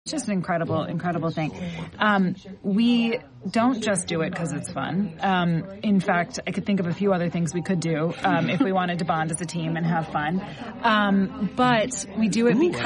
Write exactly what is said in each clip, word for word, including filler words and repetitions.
Just an incredible, incredible thing. Um, we don't just do it because it's fun. Um, in fact, I could think of a few other things we could do um, if we wanted to bond as a team and have fun. Um, but we do it Ooh,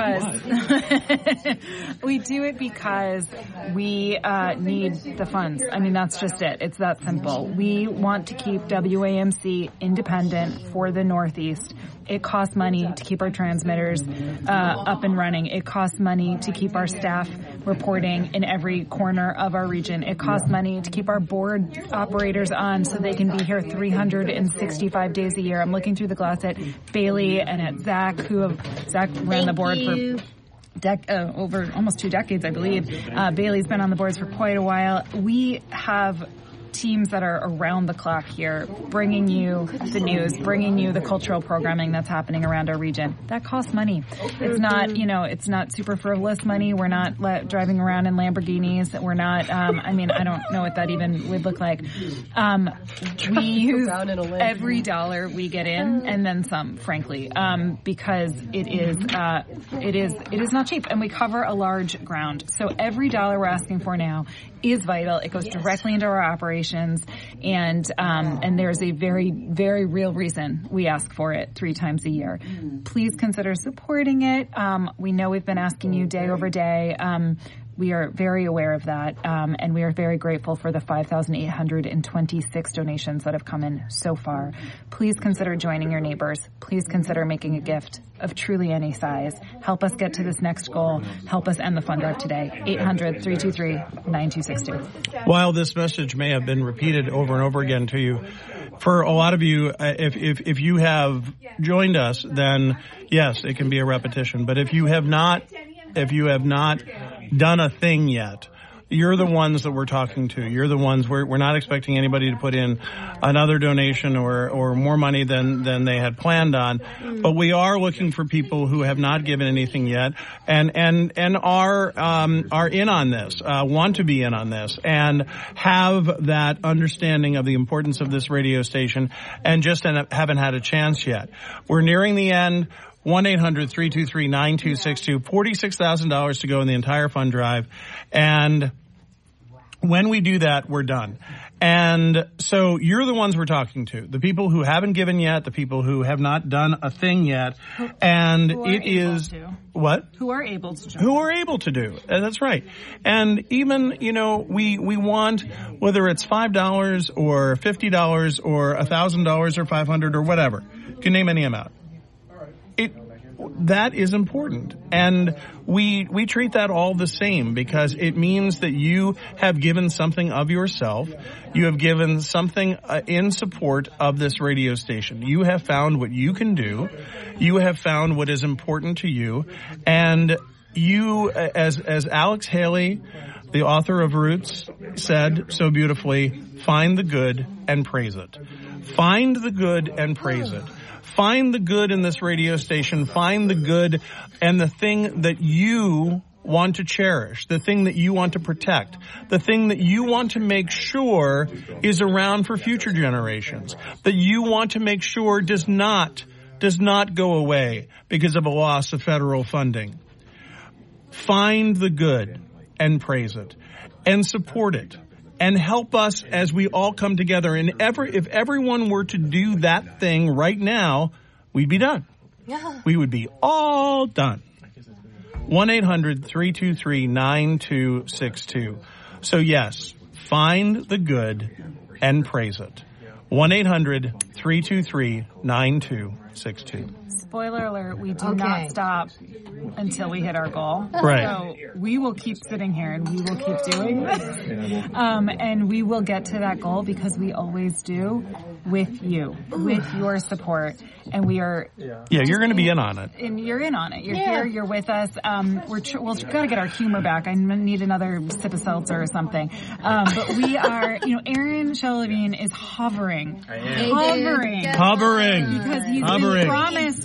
because we do it because we uh, need the funds. I mean, that's just it. It's that simple. We want to keep W A M C independent for the Northeast. It costs money to keep our transmitters uh, up and running. It costs money to keep our staff reporting in every corner of our region. It costs money to keep our board operators on so they can be here three hundred sixty-five days a year. I'm looking through the glass at Bailey and at Zach, who have, Zach ran Thank the board you. for dec- uh, over almost two decades, I believe. Uh, Bailey's been on the boards for quite a while. We have teams that are around the clock here, bringing you the news, bringing you the cultural programming that's happening around our region. That costs money. It's not, you know, it's not super frivolous money. We're not le- driving around in Lamborghinis. We're not, um, I mean, I don't know what that even would look like. Um, we use every dollar we get in and then some, frankly, um, because it is, uh, it is, it is not cheap, and we cover a large ground. So every dollar we're asking for now is vital. It goes directly into our operations, and um, and there's a very, very real reason we ask for it three times a year. Please consider supporting it. Um, we know we've been asking you day over day. Um, we are very aware of that, um, and we are very grateful for the five thousand eight hundred twenty-six donations that have come in so far. Please consider joining your neighbors. Please consider making a gift of truly any size. Help us get to this next goal. Help us end the fund drive today. eight hundred, three two three, nine two six two. While this message may have been repeated over and over again to you, for a lot of you, uh, if, if, if you have joined us, then yes, it can be a repetition. But if you have not, if you have not done a thing yet, you're the ones that we're talking to. You're the ones we're we're not expecting anybody to put in another donation or or more money than than they had planned on. But we are looking for people who have not given anything yet and and and are um are in on this, uh want to be in on this, and have that understanding of the importance of this radio station and just haven't had a chance yet. We're nearing the end. one eight hundred, three two three, nine two six two, forty-six thousand dollars to go in the entire fund drive. And when we do that, we're done. And so you're the ones we're talking to, the people who haven't given yet, the people who have not done a thing yet. And it is what? Who are able to do. Who are able to do. Uh, that's right. And even, you know, we, we want, whether it's five dollars or fifty dollars or one thousand dollars or five hundred dollars or whatever, you can name any amount. It, that is important. And we, we treat that all the same because it means that you have given something of yourself. You have given something uh, in support of this radio station. You have found what you can do. You have found what is important to you. And you, as, as Alex Haley, the author of Roots, said so beautifully, find the good and praise it. Find the good and praise it. Find the good in this radio station. Find the good and the thing that you want to cherish, the thing that you want to protect, the thing that you want to make sure is around for future generations, that you want to make sure does not, does not go away because of a loss of federal funding. Find the good and praise it and support it. And help us as we all come together. And ever, if everyone were to do that thing right now, we'd be done. Yeah. We would be all done. one eight hundred, three two three, nine two six two. So yes, find the good and praise it. one eight hundred, three two three, nine two six two. Spoiler alert, we do Okay. not stop until we hit our goal. Right. So we will keep sitting here and we will keep doing this. Um, and we will get to that goal because we always do with you, with your support. And we are... Yeah, you're going to be in on it. And you're in on it. You're Yeah. here. You're with us. Um, we're tr- we'll got to get our humor back. I need another sip of seltzer or something. Um, but we are, you know, Aaron Shelevine is hovering, hovering, Hovering. because he's Hovering. been promised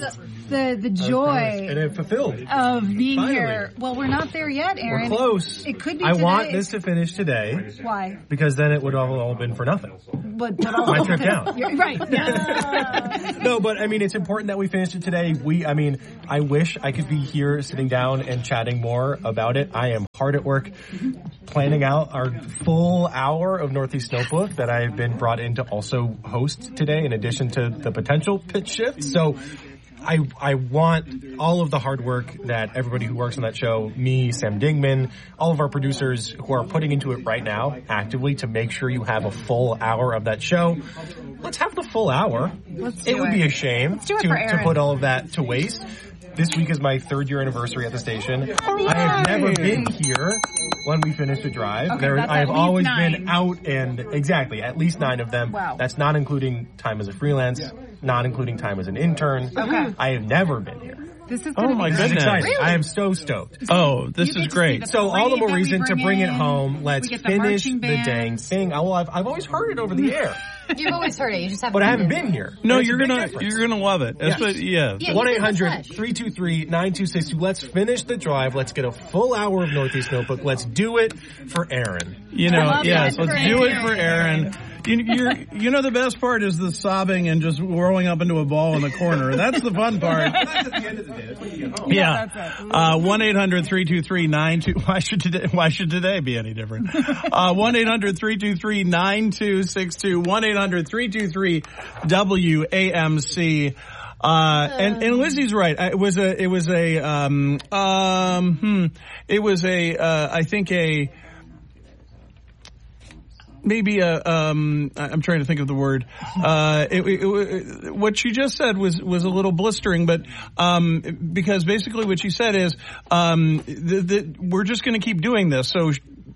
the, the joy and it fulfilled of being Finally. here. Well, we're not there yet, Aaron. We're close. It could be I today. want this to finish today. Why? Because then it would have all been for nothing. But, but also, My trip down. You're right. Yeah. No, but I mean, it's important that we finished it today. We, I mean, I wish I could be here sitting down and chatting more about it. I am hard at work planning out our full hour of Northeast Notebook that I have been brought in to also host today, in addition to the potential pitch shift. So I I want all of the hard work that everybody who works on that show, me, Sam Dingman, all of our producers who are putting into it right now actively to make sure you have a full hour of that show. Let's have the full hour. Let's do it would it. be a shame do it to, for to Aaron. put all of that to waste. This week is my third year anniversary at the station. I have never been here when we finished a drive. Okay, there, that's I have at least always nine. been out and exactly at least nine of them. Wow. That's not including time as a freelance, not including time as an intern. Okay. I have never been here. This is Oh, gonna my be This is goodness. exciting. Really? I am so stoked. Oh, this You get is to great. see the So all the parade more that we reason to bring it in. home. Let's We get the finish marching the bands. dang thing. I, well, I've, I've always heard it over the air, You've always heard it. You just haven't. but I haven't been. been here. No, There's a you're big gonna difference. you're gonna love it. That's Yes. what, yeah. Yeah. one you eight did the hundred flash. three two three nine two six two. Let's finish the drive. Let's get a full hour of Northeast Notebook. Let's do it for Aaron. You know, love yes, that. let's For do it Aaron. for Aaron. You, you're, you know, the best part is the sobbing and just rolling up into a ball in the corner. That's the fun part. Yeah. that's it. Uh, one eight hundred three two three nine two. Why should today, why should today be any different? Uh, one eight hundred three two three nine two six two. one eight hundred three two three W A M C. Uh, and, and Lizzie's right. It was a, it was a, um, um, hmm, it was a, uh, I think a, maybe a, um, I'm trying to think of the word. Uh, it, it, it, what she just said was, was a little blistering, but, um, because basically what she said is, um, the, the, we're just going to keep doing this. So,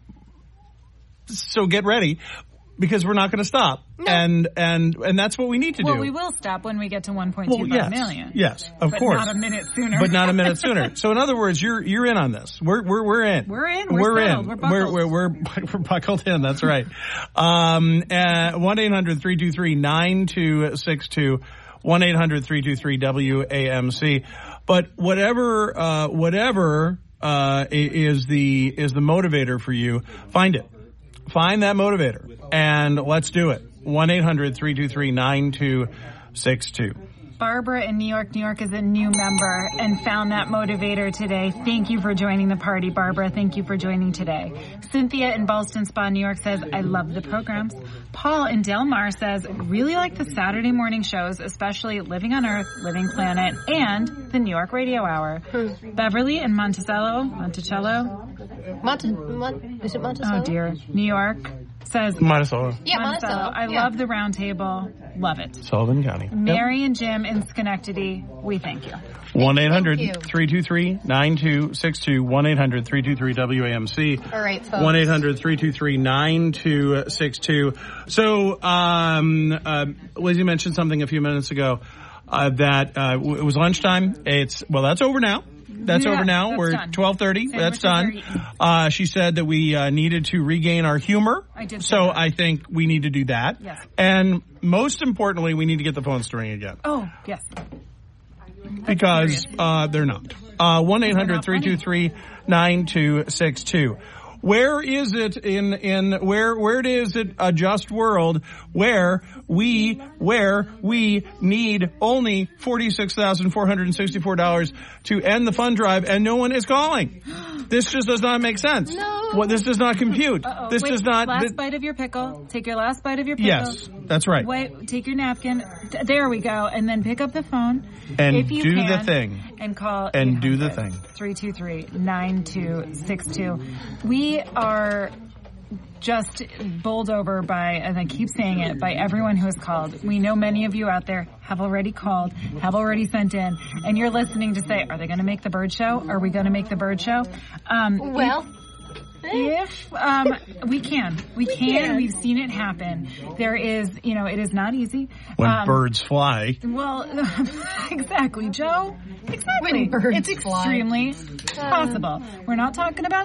so get ready. Because we're not going to stop, no. and and and that's what we need to well, do. Well, we will stop when we get to one point well, two yes. five million. Yes, of but course. But not a minute sooner. But not a minute sooner. So in other words, you're you're in on this. We're we're we're in. We're in. We're, we're settled. in. We're buckled. We're we're we're, we're buckled in. That's right. Um, one eight hundred three two three nine two six two. one eight hundred three two three W A M C. But whatever uh, whatever uh, is the is the motivator for you, find it. Find that motivator, and let's do it. one eight hundred three two three nine two six two. Barbara in New York. New York is a new member and found that motivator today. Thank you for joining the party, Barbara. Thank you for joining today. Cynthia in Ballston Spa, New York says, I love the programs. Paul in Del Mar says, really like the Saturday morning shows, especially Living on Earth, Living Planet, and the New York Radio Hour. Beverly in Monticello, Monticello. Monte, Mon, is it Monticello? Oh dear. New York says, Monticello. Yeah, Monticello. Monticello. I yeah. love the round table. Love it. Sullivan County. Mary and Jim in Schenectady, we thank you. one eight hundred three two three nine two six two. one eight hundred three two three W A M C. All right, folks. one eight hundred three two three nine two six two. So, um, uh, Lizzie mentioned something a few minutes ago, uh, that, uh, w- it was lunchtime. It's, well, that's over now. That's Yeah, over now. that's We're done. twelve thirty. That's done. Sandwiches are eaten. Uh, she said that we uh, needed to regain our humor. I did say So that. I think we need to do that. Yes. And most importantly, we need to get the phones to ring again. Oh, yes. Because serious. uh, they're not. Uh, one eight hundred three two three nine two six two. Where is it in, in, where, where is it a just world where we, where we need only forty-six thousand four hundred sixty-four dollars to end the fund drive and no one is calling? This just does not make sense. No. Well, this does not compute. Uh-oh. This Wait, does not. Last th- bite of your pickle. Take your last bite of your pickle. yes, that's right. Wait, take your napkin. D- There we go. And then pick up the phone. And if you do can, the thing. And call And do the thing. three two three nine two six two. We are just bowled over by, and I keep saying it, by everyone who has called. We know many of you out there have already called, have already sent in, and you're listening to say, are they going to make the bird show? Are we going to make the bird show? Um, Well, If um, we can, we can. can. We've seen it happen. There is, you know, it is not easy. When Um, birds fly. Well, exactly, Joe. Exactly. When birds it's fly. extremely possible. We're not talking about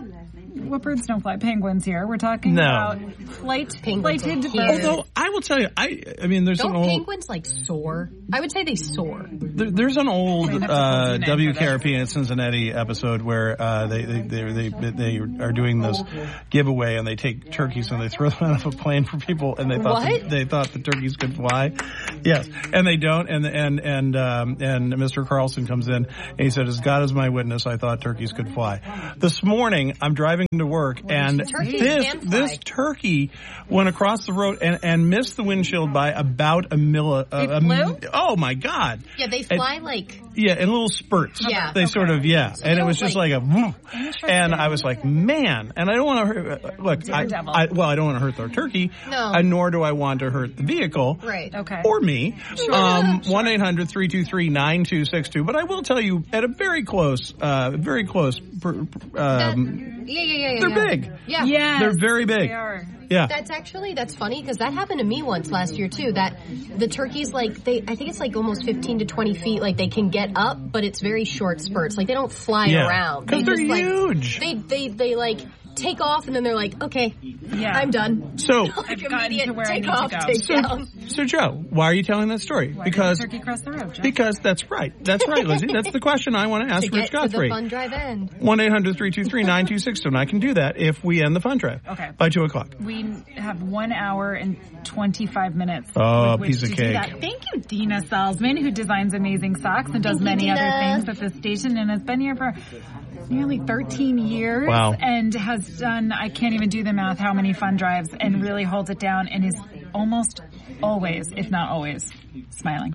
what birds don't fly? Penguins here. We're talking No. about flight, Penguins flighted are cute. birds. Although I will tell you, I I mean, there's Don't an old penguins like soar? I would say they soar. there, there's an old Wait, that's uh, a W name K for R P in Cincinnati episode where uh, they, they they they they are doing this giveaway and they take turkeys and they throw them out of a plane for people and they thought What? the, they thought the turkeys could fly. Yes, and they don't. And and and um, and Mister Carlson comes in and he said, "As God is my witness, I thought turkeys could fly." This morning, I'm driving to work and Turkeys this can fly. this turkey went across the road and, and missed the windshield by about a milli. Uh, It a flew? m- oh my God! Yeah, they fly like... Yeah, in little spurts. Yeah. They sort of, yeah. And it don't was just like, like- a, woof. And I was like, man. And I don't want to hurt, look, I, Daredevil. I, well, I don't want to hurt the turkey. No. And nor do I want to hurt the vehicle. Right. Okay. Or me. Um, one eight hundred three two three nine two six two. But I will tell you, at a very close, uh, very close, per, That- um, yeah, yeah, yeah, yeah. they're yeah. big. Yeah. Yes, They're very big. They are. Yeah. That's actually, that's funny because that happened to me once last year too. That the turkeys, like, they, I think it's like almost fifteen to twenty feet. Like, they can get up, but it's very short spurts. Like, they don't fly Yeah. around. 'Cause They they're just, like, huge. They, they, they, like, take off and then they're like, okay, Yeah. I'm done. So, Like, I've gotten immediate to where I take need to off, go. take so, down. so Joe, why are you telling that story? Why because, did the turkey cross the road, Jeff? because that's right. That's right, Lizzie. That's the question I want to ask To Rich get to the Godfrey. fun drive end. one eight hundred three two three nine two six two, and I can do that if we end the fun drive. Okay. By two o'clock. We have one hour and twenty-five minutes. Oh, with which piece of to do cake. that. Thank you, Dina Salzman, who designs amazing socks and does Thank you, many other Dina. things at this station and has been here for nearly thirteen years. Wow. And has done, I can't even do the math, how many fun drives, and really holds it down and is almost always, if not always, smiling.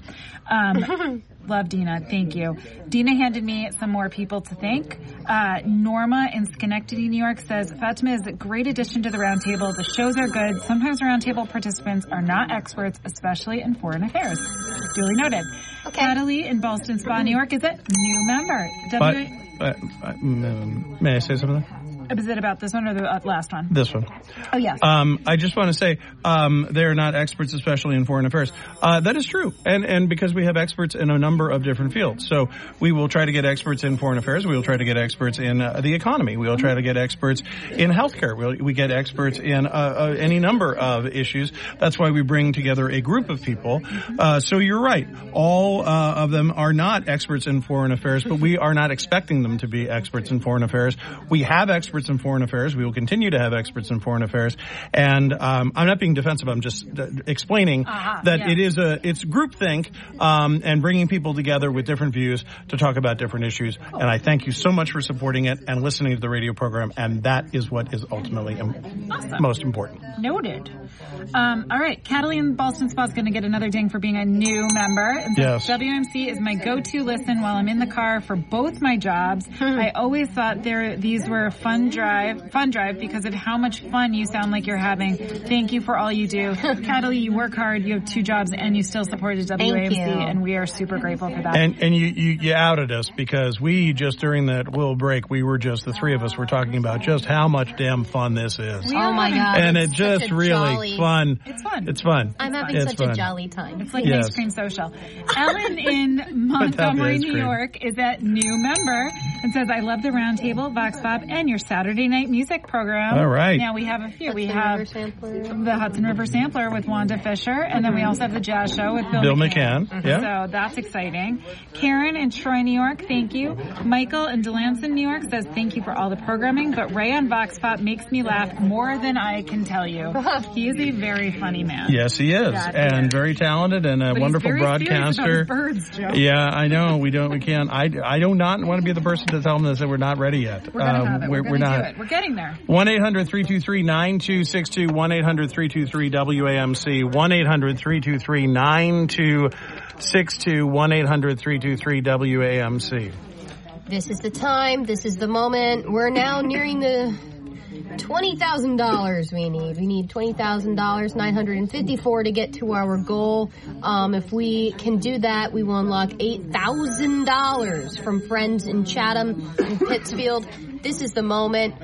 Um, love Dina. Thank you. Dina handed me some more people to thank. Uh, Norma in Schenectady, New York says, Fatima is a great addition to the roundtable. The shows are good. Sometimes roundtable participants are not experts, especially in foreign affairs. Duly noted. Okay. Natalie in Ballston Spa, New York is a new member. But, W- uh, uh, mm, may I say something? is it about this one or the uh, last one? This one. Oh, yes. Um, I just want to say um, they're not experts, especially in foreign affairs. Uh, that is true, and and because we have experts in a number of different fields, so we will try to get experts in foreign affairs. We will try to get experts in uh, the economy. We will try to get experts in healthcare. We'll, we get experts in uh, uh, any number of issues. That's why we bring together a group of people. Uh, so you're right. All uh, of them are not experts in foreign affairs, but we are not expecting them to be experts in foreign affairs. We have experts in foreign affairs. We will continue to have experts in foreign affairs. And um, I'm not being defensive. I'm just uh, explaining Uh-huh, that yeah. it is a it's groupthink um, and bringing people together with different views to talk about different issues. And I thank you so much for supporting it and listening to the radio program. And that is what is ultimately im- Awesome. most important. Noted. Um, all right, Catalina Ballston Spa is going to get another ding for being a new member. And says, Yes. W M C is my go-to listen while I'm in the car for both my jobs. I always thought there these were a fun drive, fun drive because of how much fun you sound like you're having. Thank you for all you do, Catalina. You work hard. You have two jobs, and you still supported W A M C, Thank you. and we are super grateful for that. And and you, you, you outed us because we just during that little break, we were just, the three of us were talking about just how much damn fun this is. We Oh are my having- God. And it's it's just such a really jolly- fun. It's fun. It's fun. I'm having It's such fun. a jolly time. It's like Yes. an ice cream social. Ellen in Without the Montgomery, ice New cream. York is that new member and says, I love the Roundtable, Vox Pop, and your Saturday night music program. All right. Now we have a few. we Hudson have River Sampler. the Hudson River Sampler with Wanda Fisher, and then we also have the Jazz Show with Bill, Bill McCann, yeah. So that's exciting. Karen in Troy, New York, thank you. Michael in Delanson, New York says, thank you for all the programming, but Ray on Vox Pop makes me laugh more than I can tell you. He is a very funny man. Yes, he is, That and is. very talented and a But wonderful he's very serious about his broadcaster. birds, Joe. Yeah, I know. We don't. We can't. I, I do not want to be the person to tell them that we're not ready yet. We're gonna Um, have it. We're, We're, we're gonna not. do it. We're getting there. One eight hundred three two three nine two six two. One eight hundred three two three W A M C. One eight hundred three two three nine two six two. One eight hundred three two three W A M C. This is the time. This is the moment. We're now nearing the twenty thousand dollars we need. We need twenty thousand dollars, nine hundred fifty-four to get to our goal. Um, if we can do that, we will unlock eight thousand dollars from friends in Chatham and Pittsfield. This is the moment.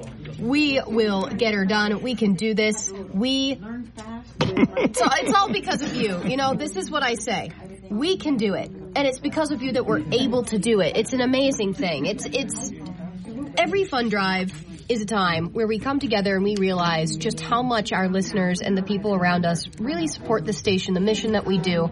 We will get her done. We can do this. We, it's all, it's all because of you. You know, this is what I say. We can do it. And it's because of you that we're able to do it. It's an amazing thing. It's, it's, every fund drive is a time where we come together and we realize just how much our listeners and the people around us really support the station, the mission that we do.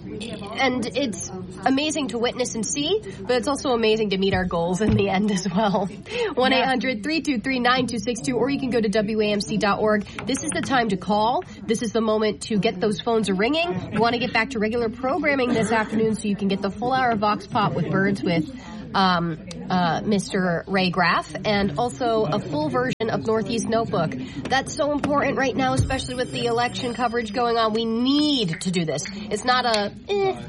And it's amazing to witness and see, but it's also amazing to meet our goals in the end as well. one eight hundred three two three nine two six two, or you can go to W A M C dot org. This is the time to call. This is the moment to get those phones ringing. We want to get back to regular programming this afternoon so you can get the full hour of Vox Pop with Birds with um, uh, Mister Ray Graff, and also a full version of Northeast Notebook. That's so important right now, especially with the election coverage going on. We need to do this. It's not a, eh,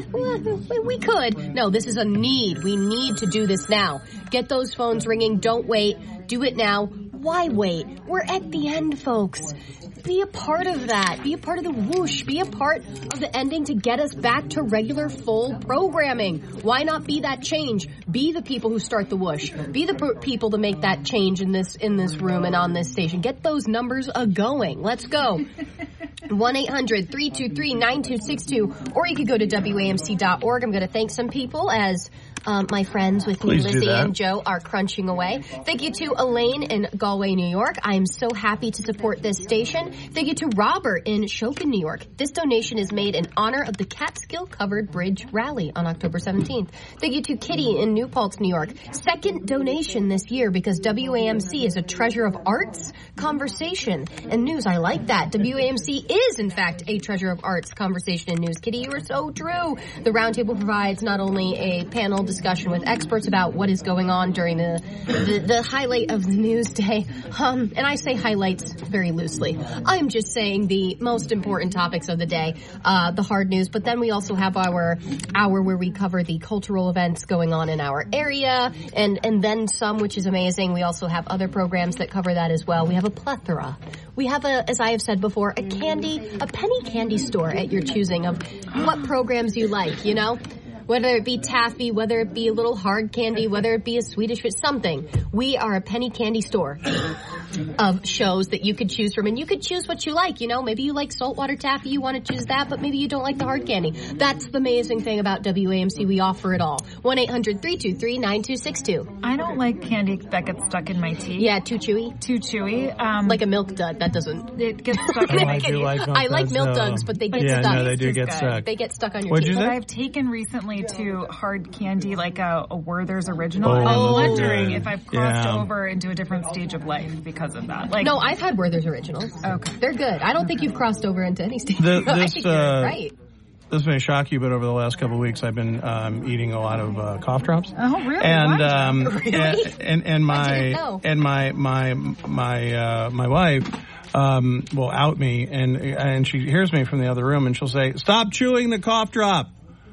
eh, we could. No, this is a need. We need to do this now. Get those phones ringing. Don't wait. Do it now. Why wait? We're at the end, folks. Be a part of that. Be a part of the whoosh. Be a part of the ending to get us back to regular full programming. Why not be that change? Be the people who start the whoosh. Be the p- people to make that change in this in this room and on this station. Get those numbers a-going. Let's go. one eight hundred three two three nine two six two, or you could go to W A M C dot org. I'm going to thank some people as um, my friends with me, Please Lizzie and Joe, are crunching away. Thank you to Elaine in Galway, New York. I'm so happy to support this station. Thank you to Robert in Shokin, New York. This donation is made in honor of the Catskill Covered Bridge Rally on October seventeenth. Thank you to Kitty in New Paltz, New York. Second donation this year because W A M C is a treasure of arts, conversation, and news. I like that. W A M C is, in fact, a treasure of arts, conversation, and news. Kitty, you are so true. The Roundtable provides not only a panel discussion with experts about what is going on during the the, the highlight of the news day, um, and I say highlights very loosely. I'm just saying the most important topics of the day, uh, the hard news, but then we also have our hour where we cover the cultural events going on in our area, and, and then some, which is amazing. We also have other programs that cover that as well. We have a plethora. We have, a, as I have said before, a candy, a penny candy store at your choosing of what programs you like, you know? Whether it be taffy, whether it be a little hard candy, whether it be a Swedish fish, something. We are a penny candy store of shows that you could choose from. And you could choose what you like, you know. Maybe you like saltwater taffy, you want to choose that, but maybe you don't like the hard candy. That's the amazing thing about W A M C. We offer it all. one eight hundred three two three nine two six two. I don't like candy that gets stuck in my teeth. Yeah, too chewy. Too chewy. Um, like a Milk Dud. That doesn't. It gets stuck in my I teeth. do like Milk I like Duds, Milk though. Duds, but they get Yeah, stuck. no, they do It's get good. stuck. They get stuck on your What'd teeth. you But say? I've taken recently to hard candy, like a, a Werther's Original. Oh, and I'm those are wondering good. if I've crossed Yeah. over into a different stage of life because of that. Like, No, I've had Werther's Originals. Okay. They're good. I don't think you've crossed over into any stage. The- I this, think you're uh, right. This may shock you, but over the last couple of weeks, I've been um, eating a lot of uh, cough drops. Oh, really? And What? um, Really? and, and and I didn't my know. and my my my uh, my wife um, will out me, and and she hears me from the other room, and she'll say, "Stop chewing the cough drop,"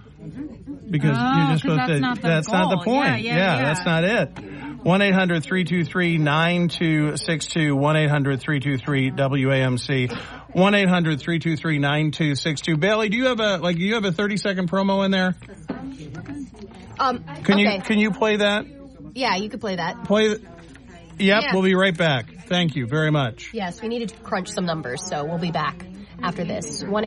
because Oh, you're just 'cause supposed that's to. not the that's not the goal. point. Yeah, yeah, yeah. that's not it. one eight hundred three two three nine two six two. one eight hundred three two three W A M C. one eight hundred three two three nine two six two. Bailey, do you have a like? Do you have a thirty second promo in there? Um, Can okay. you can you play that? Yeah, you could play that. Play. th- Yep, Yeah. we'll be right back. Thank you very much. Yes, we needed to crunch some numbers, so we'll be back after this. One.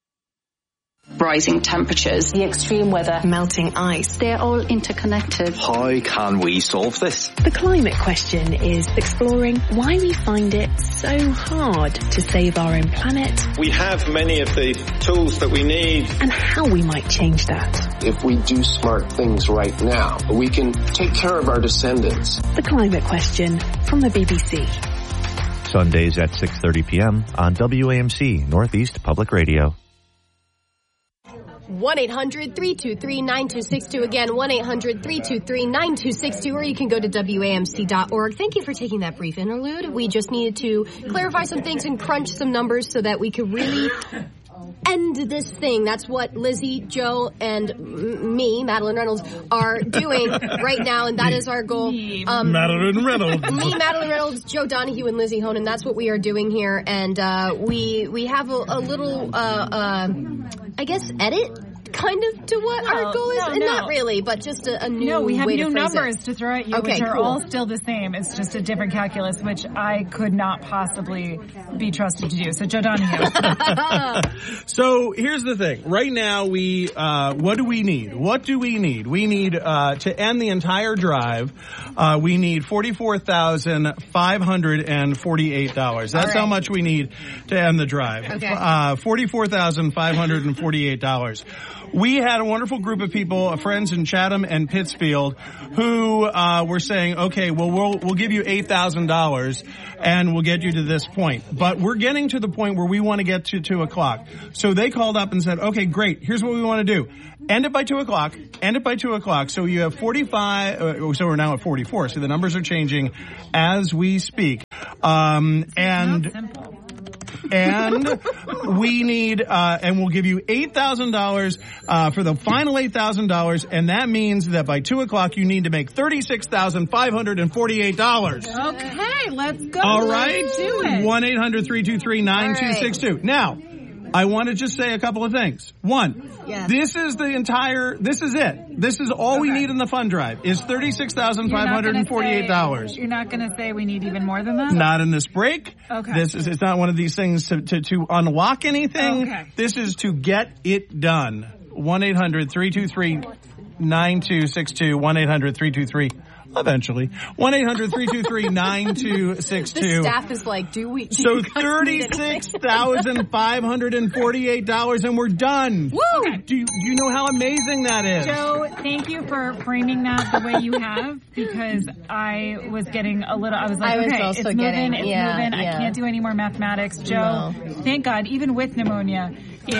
Rising temperatures, the extreme weather, melting ice. they're all interconnected. How can we solve this? The climate question is exploring why we find it so hard to save our own planet We have many of the tools that we need. and how we might change that. If we do smart things right now, we can take care of our descendants. The climate question from the B B C. Sundays at six thirty p.m. on W A M C Northeast Public Radio. one eight hundred three two three nine two six two. Again, one eight hundred three two three nine two six two, or you can go to W A M C dot org. Thank you for taking that brief interlude. We just needed to clarify some things and crunch some numbers so that we could really end this thing. That's what Lizzie, Joe, and m- me, Madeline Reynolds, are doing right now, and that is our goal. Um, Madeline Reynolds. Me, Madeline Reynolds, Joe Donahue, and Lizzie Honan. That's what we are doing here, and uh, we we have a, a little, uh, uh, I guess, edit kind of to what Well, our goal is? no, and no. Not really, but just a, a new No, we have way new to phrase numbers it. to throw at you, Okay, which are cool. all still the same. It's just a different calculus, which I could not possibly be trusted to do. So, Joe Donahue. So here's the thing. Right now, we uh, what do we need? What do we need? We need uh, to end the entire drive. Uh, we need forty-four thousand five hundred and forty-eight dollars. That's All right. how much we need to end the drive. Okay. Uh, forty-four thousand five hundred and forty-eight dollars. We had a wonderful group of people, uh, friends in Chatham and Pittsfield, who uh, were saying, "Okay, well, we'll we'll give you eight thousand dollars, and we'll get you to this point." But we're getting to the point where we want to get to two o'clock. So they called up and said, "Okay, great. Here's what we want to do: end it by two o'clock. End it by two o'clock. So you have forty-five. Uh, so we're now at forty-four. So the numbers are changing as we speak. Um, and. Simple. And we need, uh, and we'll give you eight thousand dollars, uh, for the final eight thousand dollars, and that means that by two o'clock you need to make thirty-six thousand five hundred forty-eight dollars. Okay, let's go. All Let's right? do it. one eight hundred three two three nine two six two. Now, I want to just say a couple of things. One, Yes. this is the entire, this is it. This is all we need in the fund drive, is thirty-six thousand five hundred forty-eight dollars. You're not going to say we need even more than that? Not in this break. Okay. This is, it's not one of these things to, to, to unlock anything. Okay. This is to get it done. one eight hundred three two three nine two six two. one eight hundred three two three Eventually. one eight hundred three two three nine two six two. The staff is like, do we? Do So you guys need thirty-six anything? thousand five hundred forty-eight dollars and we're done. Woo! Okay. Do you, do you know how amazing that is? Joe, thank you for framing that the way you have, because I was getting a little, I was like, I was okay, also it's moving, getting- it's yeah, moving, yeah. I can't do any more mathematics. Joe, thank God, even with pneumonia, is,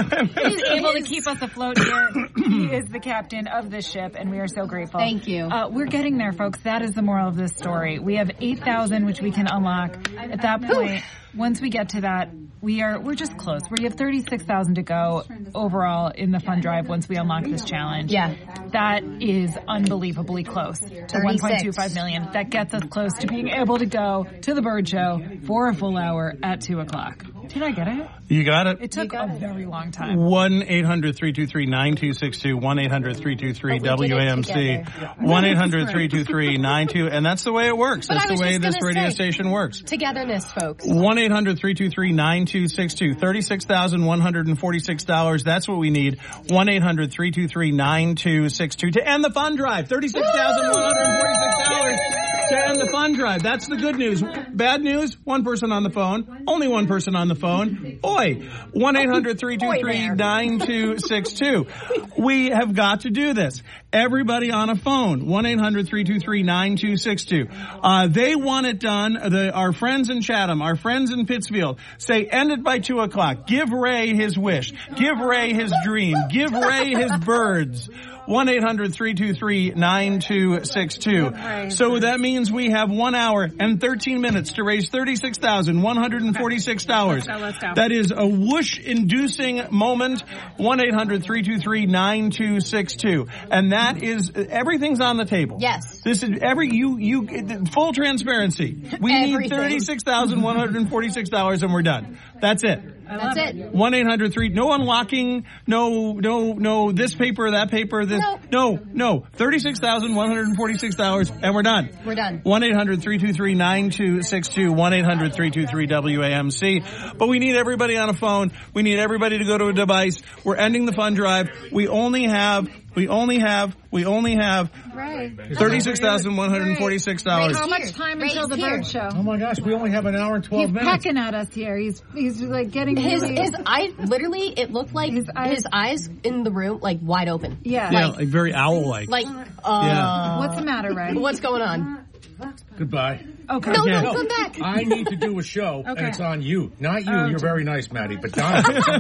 is able to keep us afloat here. He is the captain of this ship, and we are so grateful. Thank you. Uh, we're getting there, folks. That is the moral of this story. We have eight thousand, which we can unlock. At that point, once we get to that, we are, we're just close. We have thirty-six thousand to go overall in the fund drive once we unlock this challenge. Yeah. That is unbelievably close to one point two five million. That gets us close to being able to go to the Bird Show for a full hour at two o'clock. Did I get it? You got it? It took a very long time. one eight hundred three two three nine two six two. one eight hundred three two three But we did W it A M C. together. one eight hundred three two three nine two. And that's the way it works. But That's I the was way just this gonna radio say, station works. Togetherness, folks. one eight hundred three two three nine two six two. thirty-six thousand one hundred forty-six dollars. That's what we need. one eight hundred three two three nine two six two to end the fund drive. thirty-six thousand one hundred forty-six dollars to end the fund drive. That's the good news. Bad news, one person on the phone. Only one person on the phone. Oi. one eight hundred three two three nine two six two. We have got to do this. Everybody on a phone. one eight hundred three two three nine two six two. Uh, they want it done. The, our friends in Chatham, our friends in Pittsfield say end it by two o'clock. Give Ray his wish. Give Ray his dream. Give Ray his birds. one eight hundred three two three nine two six two. So that means we have one hour and thirteen minutes to raise thirty-six thousand one hundred forty-six dollars. Let's go, let's go. That is a whoosh-inducing moment. one eight hundred three two three nine two six two. And that is, everything's on the table. Yes. This is every, you, you, full transparency. We need Everything. thirty-six thousand one hundred forty-six dollars and we're done. That's it. That's it. one eight hundred three no unlocking, no, no, no, this paper, that paper, this, Nope. no, no, thirty-six thousand one hundred forty-six dollars and we're done. We're done. one eight hundred three two three nine two six two. one eight hundred three two three W A M C. But we need everybody on a phone. We need everybody to go to a device. We're ending the fund drive. We only have, we only have, we only have thirty-six thousand one hundred forty-six dollars. How much time Right until the here. Bird Show? Oh my gosh, we only have an hour and twelve He's minutes. pecking at us here. He's he's like getting His really, his eye literally it looked like His his eyes- eyes, in the room like wide open. yeah. Yeah, like very owl-like. Like uh Yeah. What's the matter, Ray? what's going on? Goodbye. Okay. No, Yeah. no, come back. I need to do a show, and Okay. it's on you. Not you. Oh, You're very nice, Maddie, but Don, it's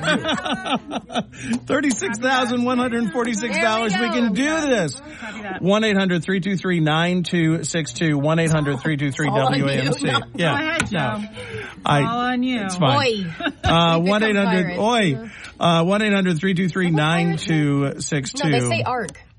on you. thirty-six thousand one hundred forty-six dollars. There We, we can go. do this. Copy that. one eight hundred three two three nine two six two. one eight hundred three two three All on W A M C. you. No. Yeah. Go ahead, Joe. No. I, All on you. It's fine. Oi. Uh, You one eight become hundred, virus. oi. Uh, one eight hundred three two three nine two six two. No, they say arc.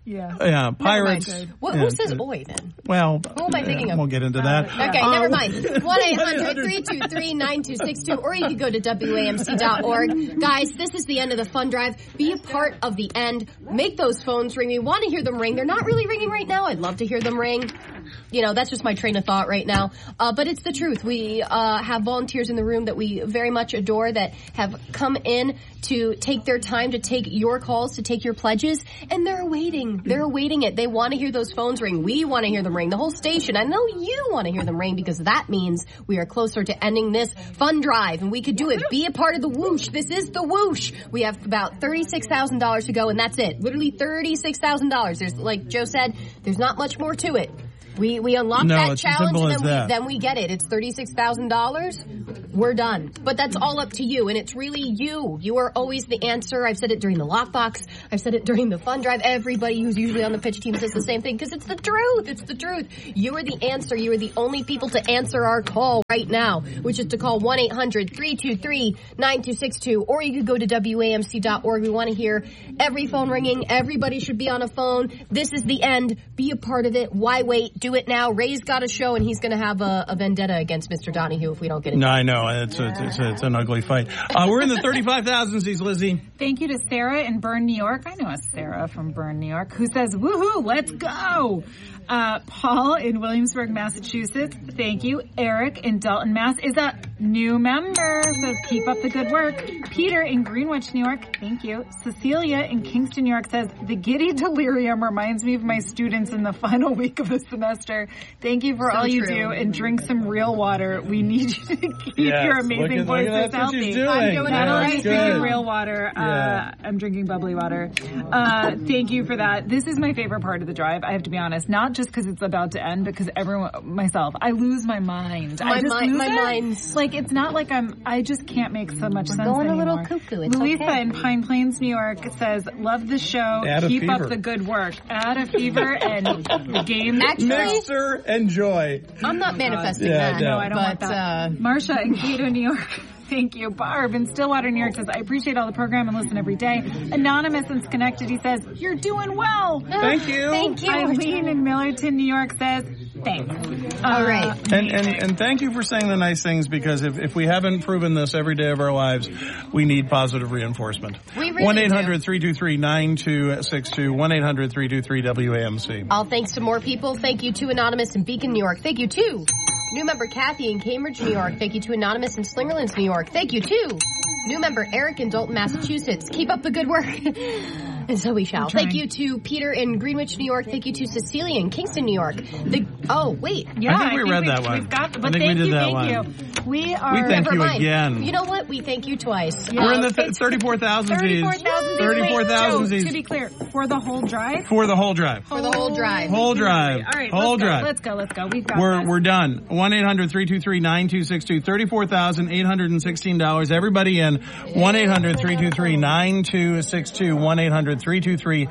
Yeah. Yeah, pirates. What, yeah, who says oi then? Well, who am I thinking uh, of? We'll get into that. Okay, um, never mind. one eight hundred three two three nine two six two, or you can go to W A M C dot org. Guys, this is the end of the fund drive. Be a part of the end. Make those phones ring. We want to hear them ring. They're not really ringing right now. I'd love to hear them ring. You know, that's just my train of thought right now. Uh, but it's the truth. We uh, have volunteers in the room that we very much adore that have come in to take their time, to take your calls, to take your pledges, and they're awaiting. They're awaiting it. They want to hear those phones ring. We want to hear them ring. The whole station. I know you want to hear them ring because that means we are closer to ending this fund drive, and we could do it. Be a part of the whoosh. This is the whoosh. We have about thirty-six thousand dollars to go, and that's it. Literally thirty-six thousand dollars. There's, like Joe said, there's not much more to it. We we unlock no, that it's challenge as and as then that. we, then we get it. It's thirty-six thousand dollars. We're done. But that's all up to you, and it's really you. You are always the answer. I've said it during the lockbox. I've said it during the fund drive. Everybody who's usually on the pitch team says the same thing because it's the truth. It's the truth. You are the answer. You are the only people to answer our call right now, which is to call one eight hundred three two three nine two six two, or you could go to W A M C dot org. We want to hear every phone ringing. Everybody should be on a phone. This is the end. Be a part of it. Why wait? Do it now. Ray's got a show, and he's going to have a, a vendetta against Mister Donahue if we don't get it. No, I know. It's a, it's, a, it's an ugly fight. Uh, we're in the thirty-five thousands, Lizzie. Thank you to Sarah in Bern, New York. I know a Sarah from Bern, New York, who says, woohoo, let's go. Uh, Paul in Williamsburg, Massachusetts. Thank you. Eric in Dalton, Mass. is a new member. Says, keep up the good work. Peter in Greenwich, New York. Thank you. Cecilia in Kingston, New York says, the giddy delirium reminds me of my students in the final week of the semester. Thank you for So all you true. do, and drink some real water. We need you to keep Yes, your look amazing at- look at voices that's what healthy. she's doing. I'm doing Not it only right. drinking Good. real water, uh, Yeah. I'm drinking bubbly water. Uh, thank you for that. This is my favorite part of the drive, I have to be honest. Not just because it's about to end, because everyone, myself, I lose my mind. My I just mi- lose my it. mind's- Like, it's not like I'm, I just can't make so much We're sense going a anymore. little cuckoo. It's Louisa okay. in Pine Plains, New York says, love the show. Add a Keep fever. up the good work. Add a fever and the game. Actually, Mixer and joy. I'm not manifesting Yeah, that. no. No, I don't but, want that. Uh, Marsha in Cato, New York. Thank you. Barb in Stillwater, New York says, I appreciate all the program and listen every day. Anonymous in Schenectady says, you're doing well. Thank you. Thank you. Eileen in Millerton, New York says, thanks. All Uh, right. And, and and thank you for saying the nice things, because if, if we haven't proven this every day of our lives, we need positive reinforcement. We really one eight hundred three two three nine two six two, one eight hundred three two three W A M C. I'll thanks to more people. Thank you to Anonymous in Beacon, New York. Thank you to new member Kathy in Cambridge, New York. Thank you to Anonymous in Slingerlands, New York. Thank you to new member Eric in Dalton, Massachusetts. Keep up the good work. And so we shall. Thank you to Peter in Greenwich, New York. Thank you to Cecilia in Kingston, New York. The, oh, wait. Yeah, I think we read that one. We've got, I but think we thank did you, that thank one. you. We are. We thank Never you mind. again. You know what? We thank you twice. We're in the Uh, th- thirty-four thousand thirty-four thousand. thirty-four thousand To be clear, for the whole drive. for the whole drive. For the whole drive. Whole drive. All right, Whole let's drive. Go, let's go. Let's go. We've got We're this. we're done. One eight hundred three two three nine two six two. Thirty-four thousand eight hundred and sixteen dollars. Everybody in. One eight hundred three two three nine two six two. One eight hundred three two three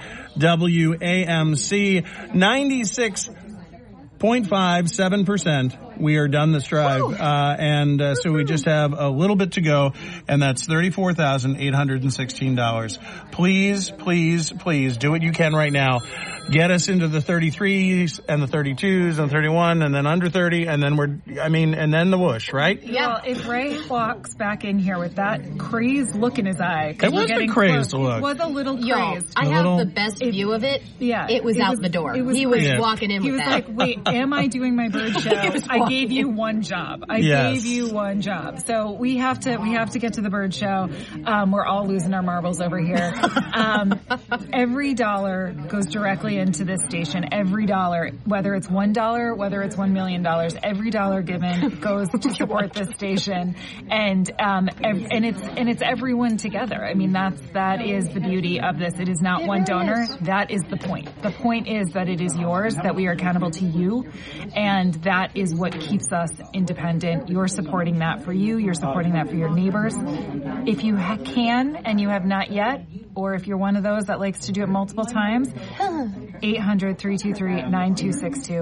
W A M C. Ninety-six point five seven percent. We are done this drive, uh, and uh, so we just have a little bit to go, and that's thirty-four thousand eight hundred and sixteen dollars. Please, please, please do what you can right now. Get us into the thirty-threes and the thirty-twos and thirty-one, and then under thirty, and then we're, I mean, and then the whoosh, right? Yeah. Well, if Ray walks back in here with that crazed look in his eye, 'cause It we're was a getting crazy close. look. It was a little Y'all, crazed. I A have little- the best view of it. Yeah, It was it out was- the door. it was he was Yeah. walking in He with was that. like, wait, am I doing my bird show? I gave you one job. I Yes. gave you one job. So we have to, we have to get to the bird show. Um, we're all losing our marbles over here. Um, every dollar goes directly into this station. Every dollar, whether it's one dollar, whether it's one million dollars, every dollar given goes to support this station. And, um, ev- and it's, and it's everyone together. I mean, that's, that is the beauty of this. It is not It one really donor. is. That is the point. The point is that it is yours, that we are accountable to you, and that is what keeps us independent. You're supporting that for you. You're supporting that for your neighbors. If you ha- can and you have not yet, or if you're one of those that likes to do it multiple times, eight hundred three two three nine two six two.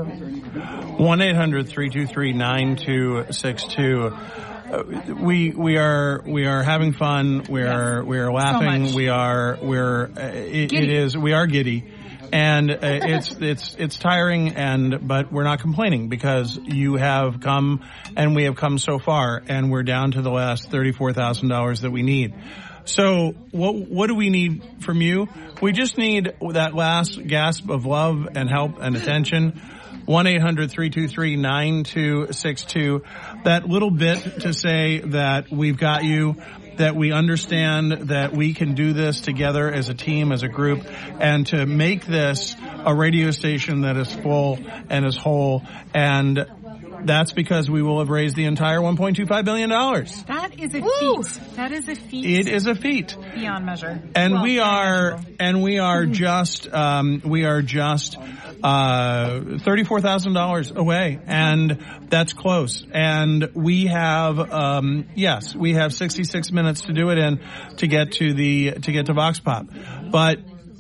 one eight hundred three two three nine two six two. Uh, we we are we are having fun. We are we are laughing. much. we are we're uh, it, it Giddy. is we are giddy. And uh, it's it's it's tiring, and but we're not complaining because you have come and we have come so far, and we're down to the last thirty-four thousand dollars that we need. So what what do we need from you? We just need that last gasp of love and help and attention. one eight hundred three two three nine two six two. That little bit to say that we've got you, that we understand that we can do this together as a team, as a group, and to make this a radio station that is full and is whole. And that's because we will have raised the entire one point two five billion dollars. That is a Woo! feat. That is a feat. It is a feat. Beyond measure. And well, we are, measurable. and we are just, um, we are just, uh, thirty-four thousand dollars away. And that's close. And we have, um, yes, we have sixty-six minutes to do it in to get to the, to get to Vox Pop. But,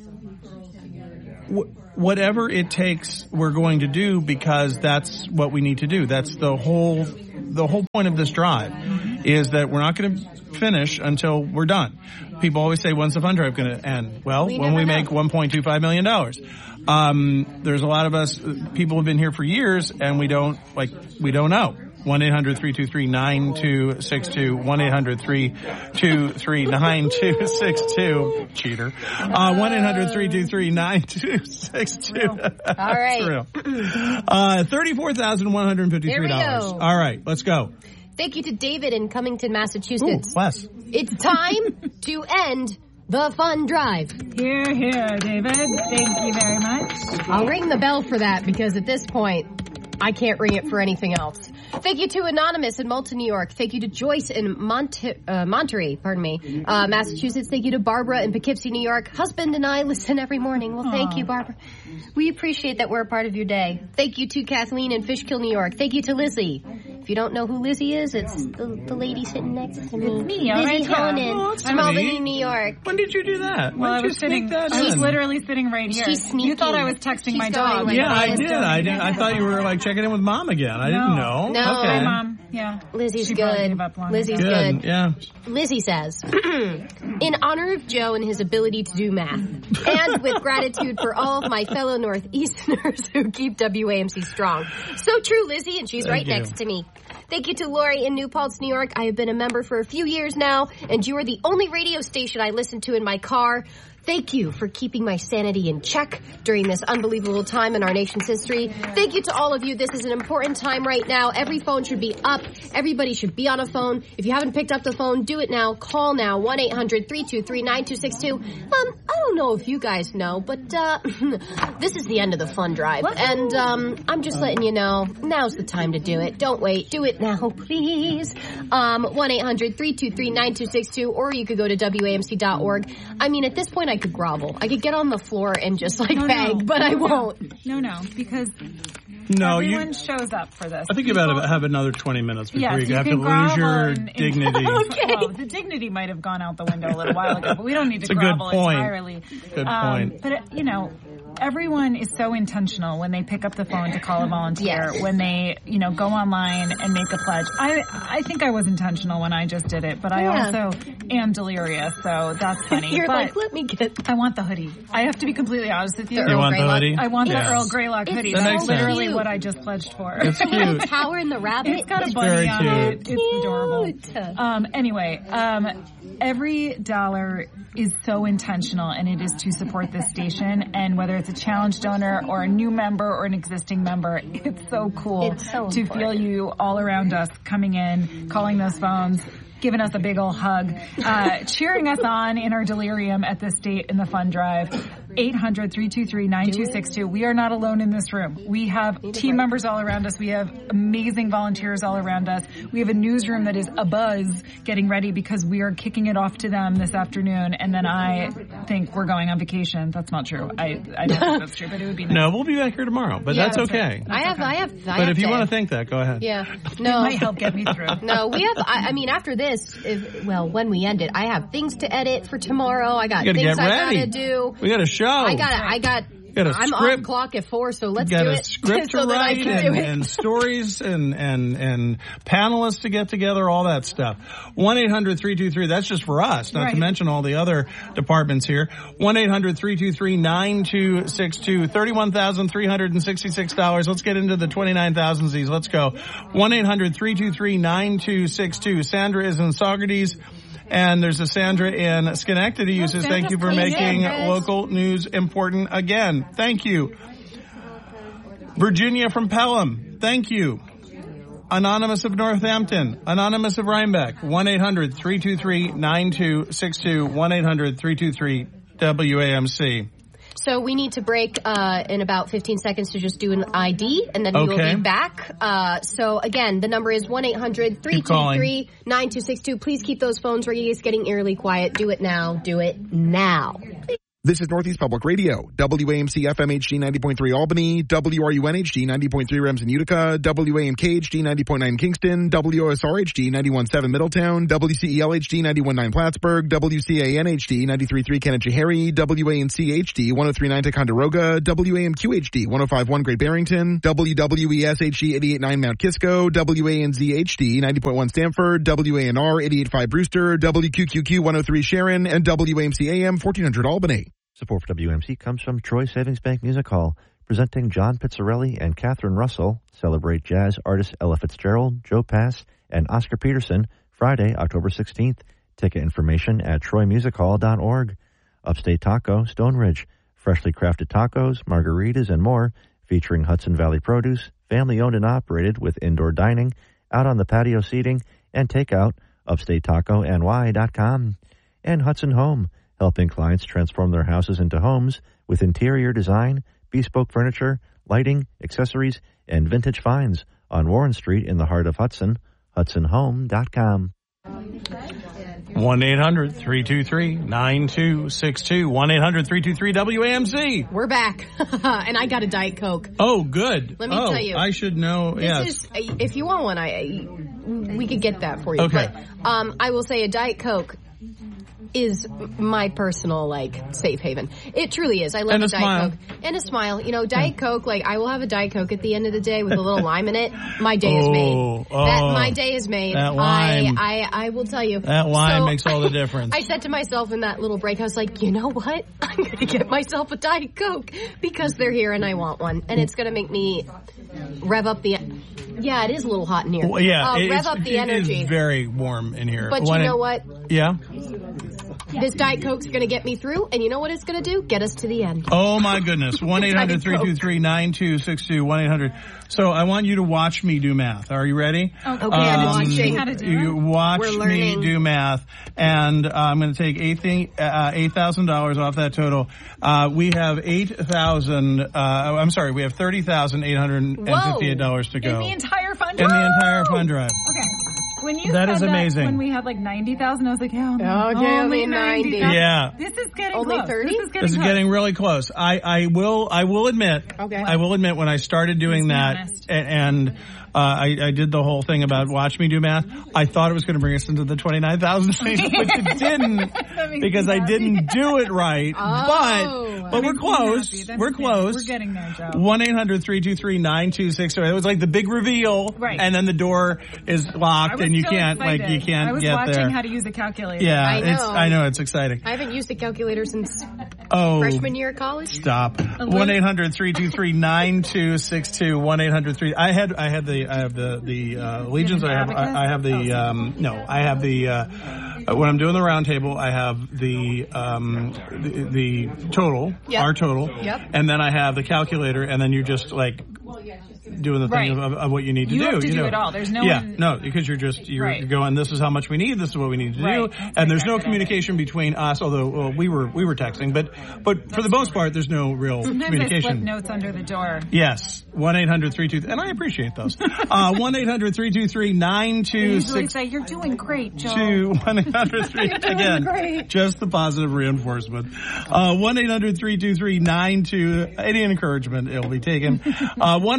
w- whatever it takes, we're going to do because that's what we need to do. That's the whole, the whole point of this drive is that we're not going to finish until we're done. People always say, when's the fund drive going to end? Well, We when we never know. make one point two five million dollars. Um, there's a lot of us, people have been here for years and we don't, like, we don't know. one eight hundred three two three nine two six two, one eight hundred three two three nine two six two, cheater, uh, one eight hundred three two three nine two six two. All right. That's real. Uh, thirty-four thousand one hundred fifty-three dollars. There we go. All right, let's go. Thank you to David in Cummington, Ooh, Massachusetts. Wes. It's time to end the fund drive. Here, here, David. Thank you very much. I'll ring the bell for that because at this point, I can't ring it for anything else. Thank you to Anonymous in Malta, New York. Thank you to Joyce in Monte- uh, Monterey, pardon me, uh, Massachusetts. Thank you to Barbara in Poughkeepsie, New York. Husband and I listen every morning. Well, thank Aww. you, Barbara. We appreciate that we're a part of your day. Thank you to Kathleen in Fishkill, New York. Thank you to Lizzie. If you don't know who Lizzie is, it's the, the lady sitting next to me. It's me, all Lizzie right, yeah. Honan Oh, that's from sweet. Albany, New York. When did you do that? Well, when I did was you sitting, sneak that I was in? literally sitting right here. She's sneaky. You thought I was texting She's my going dog. like Yeah, I this. did. I did. I thought you were like checking in with mom again. I didn't know. No. Okay. Hi, Mom. Yeah. Lizzie's She probably good. gave up long Lizzie's ago. Good. good. Yeah. Lizzie says, in honor of Joe and his ability to do math, and with gratitude for all of my fellow Northeasterners who keep W A M C strong. So true, Lizzie, and she's Thank right you. next to me. Thank you to Lori in New Paltz, New York. I have been a member for a few years now, and you are the only radio station I listen to in my car. Thank you for keeping my sanity in check during this unbelievable time in our nation's history. Thank you to all of you. This is an important time right now. Every phone should be up. Everybody should be on a phone. If you haven't picked up the phone, do it now. Call now. one eight hundred three two three nine two six two. Um, I don't know if you guys know, but uh, this is the end of the fund drive. And um, I'm just letting you know, now's the time to do it. Don't wait. Do it now, please. Um, one eight hundred three two three nine two six two, or you could go to W A M C dot org. I mean, at this point, I could grovel. I could get on the floor and just like No, beg, no. but I No, no. won't. No, no, because No, everyone you. shows up for this. I think you People- better have another twenty minutes before Yes, you you have to can lose grovel your and- and- dignity. Okay. Well, the dignity might have gone out the window a little while ago, but we don't need to It's a good grovel point. entirely. Good Um, point. But, uh, you know, everyone is so intentional when they pick up the phone to call a volunteer, Yes. when they, you know, go online and make a pledge. I I think I was intentional when I just did it, but I Yeah. also am delirious, so that's funny. You're but like, let me get I want the hoodie. I have to be completely honest with you. The You Earl want the Greylock. hoodie? I want Yeah. the Earl Greylock It's hoodie. so That That's makes sense. literally cute. what I just pledged for. It's the little cute. tower and the rabbit. It's got a It's bunny very on cute. it. It's adorable. cute. Um, anyway, um, every dollar is so intentional, and it is to support this station. And whether it's a challenge donor or a new member or an existing member, it's so cool It's so to important. feel you all around us coming in, calling those phones, giving us a big old hug, uh, cheering us on in our delirium at this date in the fund drive. eight hundred three two three nine two six two. We are not alone in this room. We have team members all around us. We have amazing volunteers all around us. We have a newsroom that is abuzz getting ready because we are kicking it off to them this afternoon. And then I think we're going on vacation. That's not true. I, I don't think that's true, but it would be nice. No, we'll be back here tomorrow, but Yeah, that's that's okay. it. I have, okay. I have, I But have if you to- want to think that, go ahead. yeah, It no, might help get me through. no, we have. I, I mean, after this, if, well, when we end it, I have things to edit for tomorrow. I got You gotta things get I ready. gotta do. We got a show. I got, I got Get a I'm script. on clock at four, so let's Get do a it. script so to that I write can do and, it. and stories and, and, and panelists to get together, all that stuff. one eight hundred three two three, that's just for us, not Right. to mention all the other departments here. one eight hundred three two three nine two six two, thirty-one thousand three hundred sixty-six dollars. Let's get into the twenty-nine thousand Z's. Let's go. one eight hundred three two three nine two six two. Sandra is in Saugerties. And there's a Sandra in Schenectady who says, thank you for making local news important again. Thank you. Virginia from Pelham, thank you. Anonymous of Northampton, Anonymous of Rhinebeck, one eight hundred three two three nine two six two, one eight hundred three two three W A M C. So we need to break uh, in about fifteen seconds to just do an I D, and then we Okay. will be back. Uh, so again, the number is one eight hundred three two three nine two six two. Please keep those phones ringing. It's getting eerily quiet. Do it now. Do it now. This is Northeast Public Radio, W A M C F M H D ninety point three Albany, W R U N H D ninety point three Remsen Utica, W A M K H D ninety point nine Kingston, W O S R H D ninety-one point seven Middletown, W C E L H D ninety-one point nine Plattsburgh, W C A N H D ninety-three point three Kennechaharry, W A N C H D one oh three point nine Ticonderoga, W A M Q H D one oh five point one Great Barrington, W W E S H D eighty-eight point nine Mount Kisco, W A N Z H D ninety point one Stamford, W A N R eighty-eight point five Brewster, W Q Q Q one oh three Sharon, and W A M C A M fourteen hundred Albany. Support for W A M C comes from Troy Savings Bank Music Hall, presenting John Pizzarelli and Catherine Russell. Celebrate jazz artists Ella Fitzgerald, Joe Pass, and Oscar Peterson, Friday, October sixteenth. Ticket information at troy music hall dot org. Upstate Taco, Stone Ridge. Freshly crafted tacos, margaritas, and more, featuring Hudson Valley produce, family-owned and operated with indoor dining, out on the patio seating, and takeout, upstate taco N Y dot com. And Hudson Home, helping clients transform their houses into homes with interior design, bespoke furniture, lighting, accessories, and vintage finds on Warren Street in the heart of Hudson, hudson home dot com. one eight hundred three two three nine two six two, one eight hundred three two three W A M C. We're back. And I got a Diet Coke. Oh, good. Let me oh, tell you. I should know, This yes. is, if you want one, I, I we could get that for you. Okay. But um, I will say a Diet Coke is my personal, like, safe haven. It truly is. I love And a a Diet smile. Coke. And a smile. You know, Diet Coke, like, I will have a Diet Coke at the end of the day with a little lime in it. My day is made. Oh, That, oh. my day is made. That lime. I, I, I will tell you. That lime So, makes all the difference. I said to myself in that little break, I was like, you know what? I'm going to get myself a Diet Coke because they're here and I want one. And it's going to make me rev up the... Yeah, it is a little hot in here. Well, yeah, uh, it rev is, up the energy. It is very warm in here. But When you know it- what? Yeah? This Diet Coke's going to get me through, and you know what it's going to do? Get us to the end. Oh, my goodness. one eight hundred three two three nine two six two, one eight hundred. So I want you to watch me do math. Are you ready? Okay, Um, I'm watching how to do You it. watch We're me learning. do math, and uh, I'm going to take eight uh, eight thousand dollars off that total. Uh, we have eight thousand. Uh, I'm sorry, we have thirty thousand eight hundred and fifty-eight dollars to go In the entire fund in drive? the entire fund drive. Okay. When you That said is amazing. That when we had like ninety thousand, I was like, yeah, Okay, only only ninety. ninety. Yeah. This is getting Only close. thirty? This is getting This is close. getting really close. I, I will I will admit. Okay. I will admit when I started doing that honest. a- and uh, I, I did the whole thing about watch me do math. I thought it was going to bring us into the twenty-nine thousand, which it didn't makes because me I happy. didn't do it right. Oh. but but we're Makes me close. happy. That We're makes me- close. We're getting there, Joe. one eight hundred three two three nine two six two. It was like the big reveal, Right. and then the door is I locked, was and you so can't like excited. you can't I was get watching there. how to use a calculator. yeah, I it's know. I know it's exciting. I haven't used a calculator since Oh, freshman year of college. Stop. One eight hundred three two three nine two six two. One eight hundred three. I had I had the I have the the uh, Legions. I have I, I have the um no I have the uh, when I'm doing the round table I have the um the, the total Yep. our total Yep. and then I have the calculator and then you just like doing the thing Right. of, of what you need to You do. have to you do know. it all. There's no yeah one- no because you're just you're Right. going. This is how much we need. This is what we need to Right. do. That's And there's no exactly communication between us. Although well, we were we were texting, but but for the most part, there's no real Sometimes I communication. slip notes under the door. Yes, one eight hundred three two and I appreciate those. Uh, one eight hundred three two three nine I two usually six say, you're doing great, Joe. two one eight hundred three again. great. Just the positive reinforcement. Uh, one eight hundred three two three nine two any encouragement it'll be taken. Uh, one eight hundred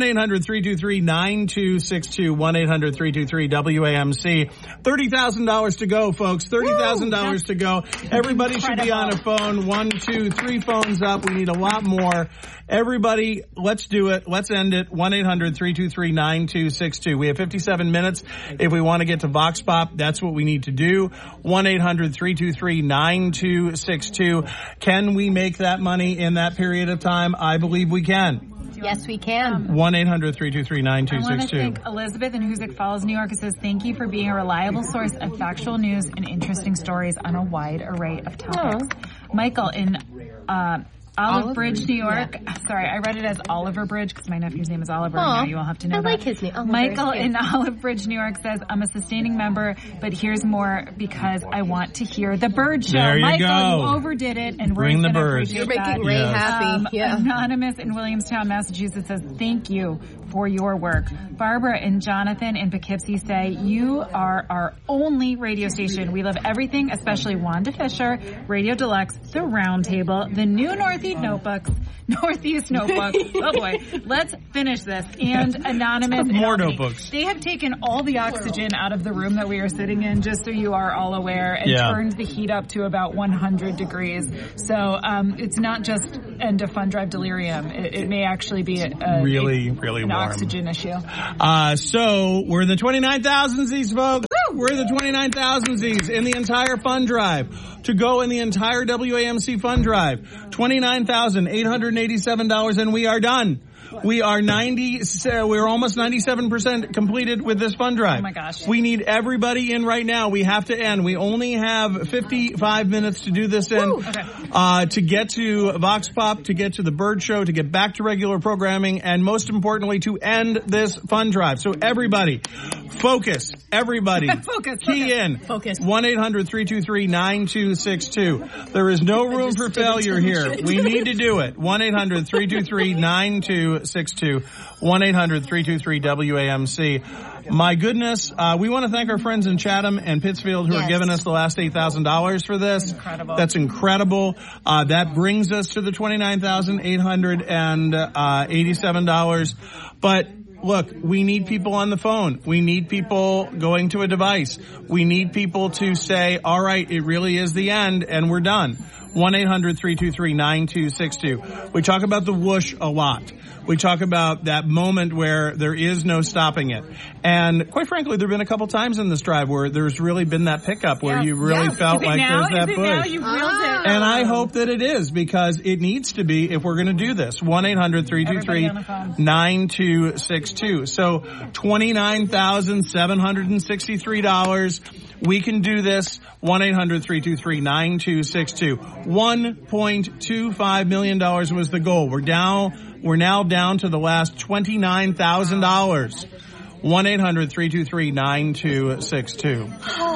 three two three, nine two six two, one eight hundred, three two three, W A M C. thirty thousand dollars to go, folks. thirty thousand dollars to go. Everybody should be on a phone. One, two, three phones up. We need a lot more. Everybody, let's do it. Let's end it. one eight hundred, three two three, nine two six two. We have fifty-seven minutes. If we want to get to Vox Pop, that's what we need to do. one eight hundred, three two three, nine two six two. Can we make that money in that period of time? I believe we can. Yes, we can. one eight hundred, three two three, nine two six two. I want to thank Elizabeth in Hoosick Falls, New York. It says, thank you for being a reliable source of factual news and interesting stories on a wide array of topics. Aww. Michael in uh, Olive, Olive Bridge, New York. Yeah. Sorry, I read it as Oliver Bridge because my nephew's name is Oliver. Aww. Now you all have to know I that. like his name. Oliver Michael in Olive Bridge, New York says, I'm a sustaining member, but here's more because I want to hear the Bird Show. There you Michael, go. you overdid it, and Bring Ray's the birds. You're making that. Ray yes. happy. Um, yeah. Anonymous in Williamstown, Massachusetts says, thank you for your work. Barbara and Jonathan in Poughkeepsie say, you are our only radio station. We love everything, especially Wanda Fisher, Radio Deluxe, The Roundtable, the new Northeast Notebooks, Northeast Notebook. Oh boy, let's finish this. And Anonymous. More and notebooks. They have taken all the oxygen out of the room that we are sitting in, just so you are all aware, and yeah. turned the heat up to about one hundred degrees. So um, it's not just end of fund drive delirium. It, it may actually be a, a really, really an warm. oxygen issue. Uh, so we're the twenty-nine thousands, folks. Woo! We're the twenty-nine thousands in the entire fund drive. To go in the entire W A M C fund drive, twenty-nine thousand eight hundred eighty-seven dollars, and we are done. We are ninety, uh, we're almost ninety-seven percent completed with this fund drive. Oh my gosh. We need everybody in right now. We have to end. We only have fifty-five minutes to do this in. Okay. Uh, to get to Vox Pop, to get to the Bird Show, to get back to regular programming, and most importantly, to end this fund drive. So everybody, focus. Everybody. focus. Key focus. in. Focus. one eight hundred, three two three, nine two six two. There is no room for failure here. We need to do it. one eight hundred, three two three, nine two six two. one eight hundred, three two three, W A M C. My goodness, uh, we want to thank our friends in Chatham and Pittsfield who yes. are giving us the last eight thousand dollars for this. Incredible. That's incredible. Uh, that brings us to the twenty-nine thousand eight hundred eighty-seven dollars. But look, we need people on the phone. We need people going to a device. We need people to say, all right, it really is the end and we're done. one eight hundred, three two three, nine two six two. We talk about the whoosh a lot. We talk about that moment where there is no stopping it. And quite frankly, there have been a couple times in this drive where there's really been that pickup where yeah. you really yeah. felt like now? there's that is it push. Now? You've reeled Ah. it. And I hope that it is, because it needs to be if we're going to do this. one eight hundred, three two three, nine two six two. So twenty-nine thousand seven hundred sixty-three dollars. We can do this. one eight hundred, three two three, nine two six two. one point two five million dollars was the goal. We're down, we're now down to the last twenty-nine thousand dollars. one eight hundred, three two three, nine two six two.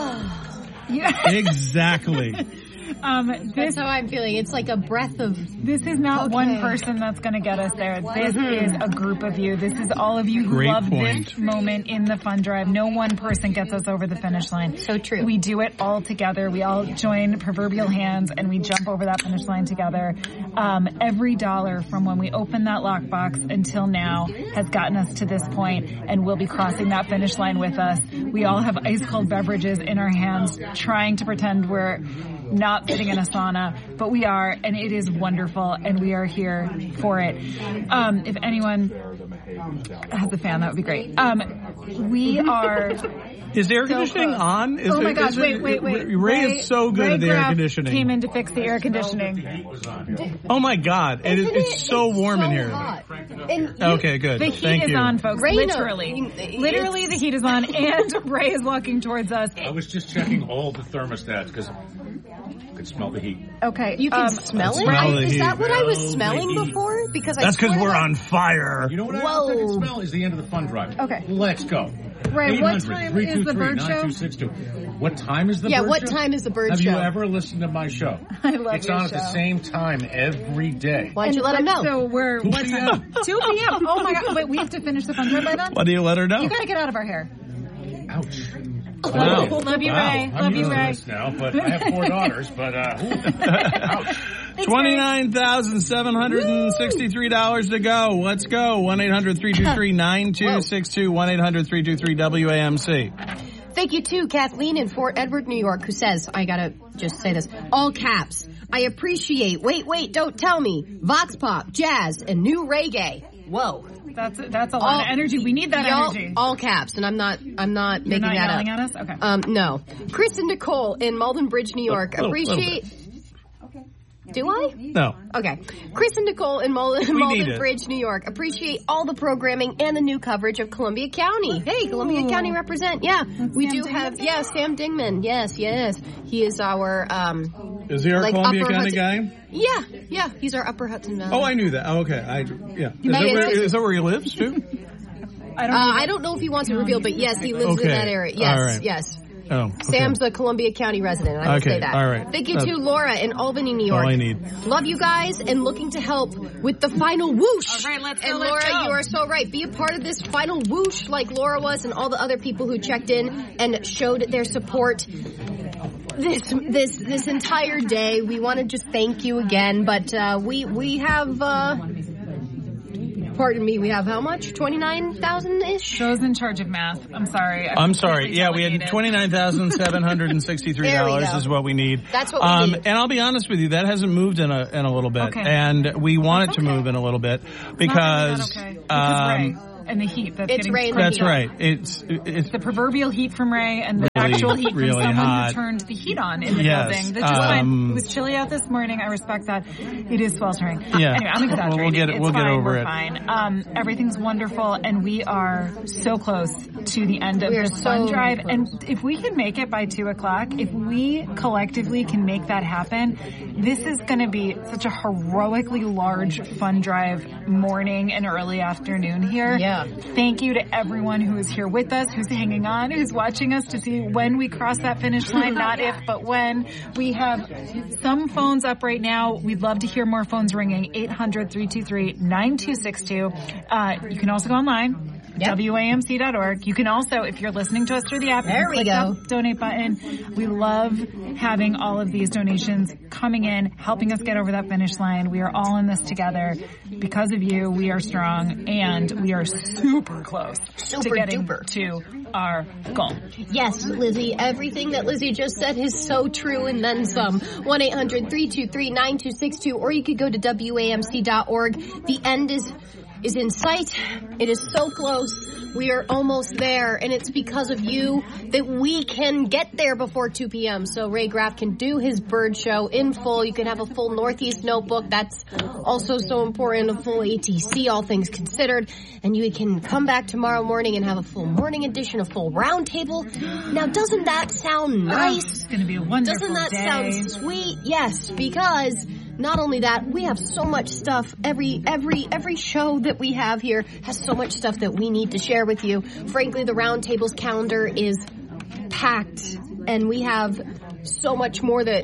Yeah. Exactly. Um, this, That's how I'm feeling. It's like a breath of... This is not okay. one person that's going to get us there. This Mm-hmm. is a group of you. This is all of you who Great love point. this moment in the fund drive. No one person gets us over the finish line. So true. We do it all together. We all join proverbial hands and we jump over that finish line together. Um, every dollar from when we opened that lockbox until now has gotten us to this point, and we'll be crossing that finish line with us. We all have ice cold beverages in our hands, trying to pretend we're not sitting in a sauna, but we are, and it is wonderful, and we are here for it. Um, if anyone has a fan, that would be great. Um, we are... Is the air so conditioning close. on? Is oh my it, gosh, is it, wait, wait, wait. Ray, Ray is so good Ray at the air Graff conditioning. Came in to fix the air conditioning. Oh my God. It is, Isn't it's it? so It's warm so in here. hot. And you- Okay, good. The heat Thank is you. on, folks. Ray knows. Literally. It's- Literally, the heat is on, and Ray is walking towards us. I was just checking all the thermostats because I could smell the heat. Okay. You can um, smell it? smell the Is that heat. what I was Smell the smelling heat. before? Because I That's because swear we're that- on fire. You know what I Whoa. think it smell is the end of the fund drive. Okay. Let's go. Ray, what time is the bird show? eight hundred, three two three, nine two six two. What time is the Yeah, bird what show? time is the bird Have show? you ever listened to my show? I love It's your on show. at the same time every day. Why'd you let him know? So we're, two what time? two p.m. Oh my God. Wait, we have to finish the fund drive by then? Why do you let her know? You gotta get out of our hair. Ouch. Wow. Love you, Wow. Ray. I'm Love you, used to Ray. this now, but I have four daughters, but uh, ooh, ouch. twenty-nine thousand seven hundred sixty-three dollars to go. Let's go. one eight hundred three two three nine two six two. one eight hundred three two three W A M C. Thank you to Kathleen in Fort Edward, New York, who says, I gotta just say this, all caps, I appreciate, wait, wait, don't tell me, Vox Pop, jazz, and new reggae. Whoa. That's that's a lot all, of energy. We need that energy. All caps, and I'm not I'm not You're making not that yelling up. At us? Okay. Um, no. Chris and Nicole in Malden Bridge, New York. Little, appreciate. little Do I? No. Okay. Chris and Nicole in Malden, Malden Bridge, New York. Appreciate all the programming and the new coverage of Columbia County. Hey, Columbia Ooh. County represent. Yeah, That's we Sam do Dingman? have. Yeah, Sam Dingman. Yes, yes. He is our. Um, is he our like Columbia Upper County Hudson, guy? Yeah, yeah. He's our Upper Hudson Valley. Oh, I knew that. Oh, okay. I yeah. Is that, where, is that where he lives too? I don't. Uh, I don't know if he wants to reveal, but yes, he lives okay. in that area. Yes, all right. yes. Oh, okay. Sam's a Columbia County resident. I will okay, say that. All right. Thank you uh, to Laura in Albany, New York. All I need. Love you guys and looking to help with the final whoosh. All right, let's go. And let's Laura, go. you are so right. Be a part of this final whoosh like Laura was and all the other people who checked in and showed their support this this this entire day. We want to just thank you again, but uh, we we have. Uh, Pardon me, we have how much? twenty-nine thousand-ish? Joe's in charge of math. I'm sorry. I'm, I'm sorry. Yeah, we had twenty-nine thousand seven hundred sixty-three dollars is what we need. That's what we um, need. And I'll be honest with you, that hasn't moved in a in a little bit. Okay. And we want that's it to okay. move in a little bit because... It's not really that okay. Um, Ray and the heat that's it's getting Ray That's heat right. It's it's the proverbial heat from Ray and the really, actual heat from really someone hot. who turned the heat on in the yes. building. That's just um, fine. It was chilly out this morning. I respect that. It is sweltering. Yeah. Anyway, I'm exaggerating. We'll, we'll get it. It's We'll fine. get over We're it. Fine. Um, everything's wonderful, and we are so close to the end of we this so fun drive. close. And if we can make it by two o'clock, if we collectively can make that happen, this is going to be such a heroically large fun drive morning and early afternoon here. Yeah. Thank you to everyone who is here with us, who's hanging on, who's watching us to see when we cross that finish line, not if, but when. We have some phones up right now. We'd love to hear more phones ringing, eight hundred three two three nine two six two. Uh, you can also go online. Yep. W A M C dot org. You can also, if you're listening to us through the app, there we click go. the donate button. We love having all of these donations coming in, helping us get over that finish line. We are all in this together. Because of you, we are strong, and we are super close super to getting duper. to our goal. Yes, Lizzie, everything that Lizzie just said is so true and then some. one eight hundred three two three nine two six two, or you could go to W A M C dot org. The end is is in sight. It is so close. We are almost there, and it's because of you that we can get there before two p.m. So Ray Graff can do his bird show in full. You can have a full Northeast notebook. That's also so important, a full A T C, all things considered. And you can come back tomorrow morning and have a full morning edition, a full roundtable. Now, doesn't that sound nice? It's going to be a wonderful Doesn't that day. sound sweet? Yes, because... Not only that, we have so much stuff. Every every every show that we have here has so much stuff that we need to share with you. Frankly, the Roundtable's calendar is packed, and we have so much more that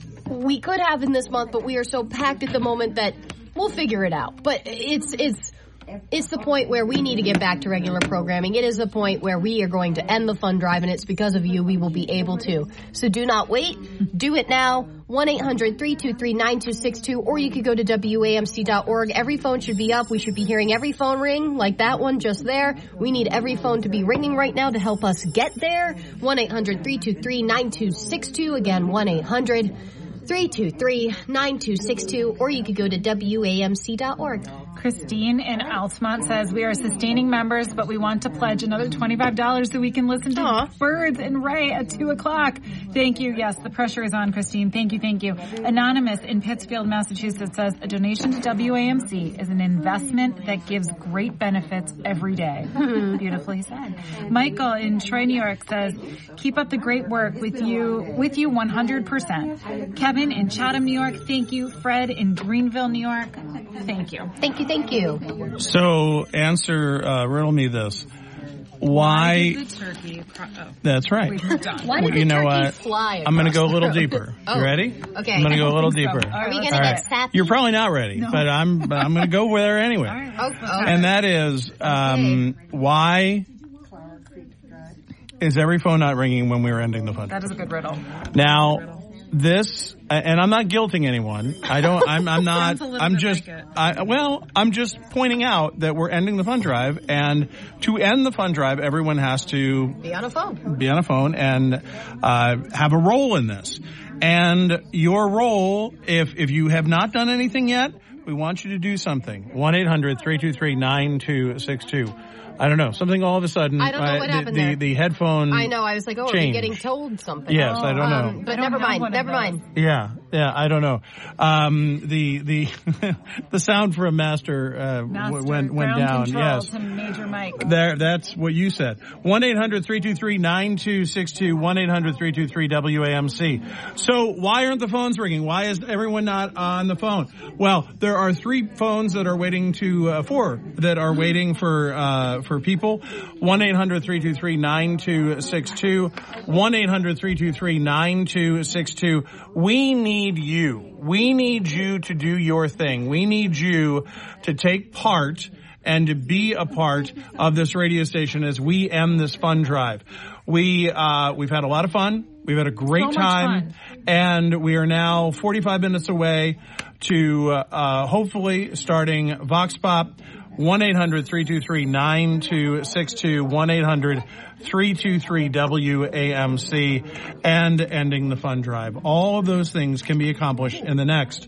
we could have in this month, but we are so packed at the moment that we'll figure it out. But it's it's it's the point where we need to get back to regular programming. It is the point where we are going to end the fun drive, and it's because of you we will be able to. So do not wait. Do it now. one eight hundred three two three nine two six two, or you could go to W A M C dot org. Every phone should be up. We should be hearing every phone ring, like that one just there. We need every phone to be ringing right now to help us get there. one eight hundred three two three nine two six two. Again, one eight hundred three two three nine two six two, or you could go to W A M C dot org. Christine in Altamont says, we are sustaining members, but we want to pledge another twenty-five dollars so we can listen to Aww. Birds and Ray at two o'clock. Thank you. Yes, the pressure is on, Christine. Thank you, thank you. Anonymous in Pittsfield, Massachusetts says, a donation to W A M C is an investment that gives great benefits every day. Beautifully said. Michael in Troy, New York says, keep up the great work with you, with you one hundred percent. Kevin in Chatham, New York, thank you. Fred in Greenville, New York, thank you. Thank you, thank you. So, answer, uh, riddle me this. Why? Why did the turkey? Pro- oh. That's right. Why did you the know turkey what? fly? I'm going to go a little deeper. Oh, you ready? Okay. I'm going to go a little so. deeper. Are we going All to right. get sappy? You're probably not ready, No. but I'm but I'm going to go there anyway. All right. Oh, okay. And that is, um, why is every phone not ringing when we're ending the fun? That is a good riddle. Now, this, and I'm not guilting anyone. I don't. I'm. I'm not. I'm just. Like I, well, I'm just pointing out that we're ending the fund drive, and to end the fund drive, everyone has to be on a phone, be on a phone, and uh, have a role in this. And your role, if if you have not done anything yet, we want you to do something. one eight hundred three two three nine two six two. I don't know. Something all of a sudden. I don't know uh, what the, happened the, there. The headphone. I know. I was like, oh, are you getting told something? Yes, oh, I don't know. Um, but don't never know mind. Never mind. Yeah, yeah. I don't know. Um, the the the sound from Master, uh, Master went went ground down. control Yes. to Major Mike. There. That's what you said. one eight hundred three two three nine two six two. one eight hundred three two three W A M C. So why aren't the phones ringing? Why is everyone not on the phone? Well, there are three phones that are waiting to uh, four that are waiting for uh, for people. one eight hundred three two three nine two six two. one eight hundred three two three nine two six two. We need you. We need you to do your thing. We need you to take part and to be a part of this radio station as we end this fund drive. We, uh, we've had a lot of fun. We've had a great So much time. fun. And we are now forty-five minutes away to, uh, hopefully starting Vox Pop. one eight hundred three two three nine two six two. one eight hundred three two three W A M C and ending the fund drive. All of those things can be accomplished in the next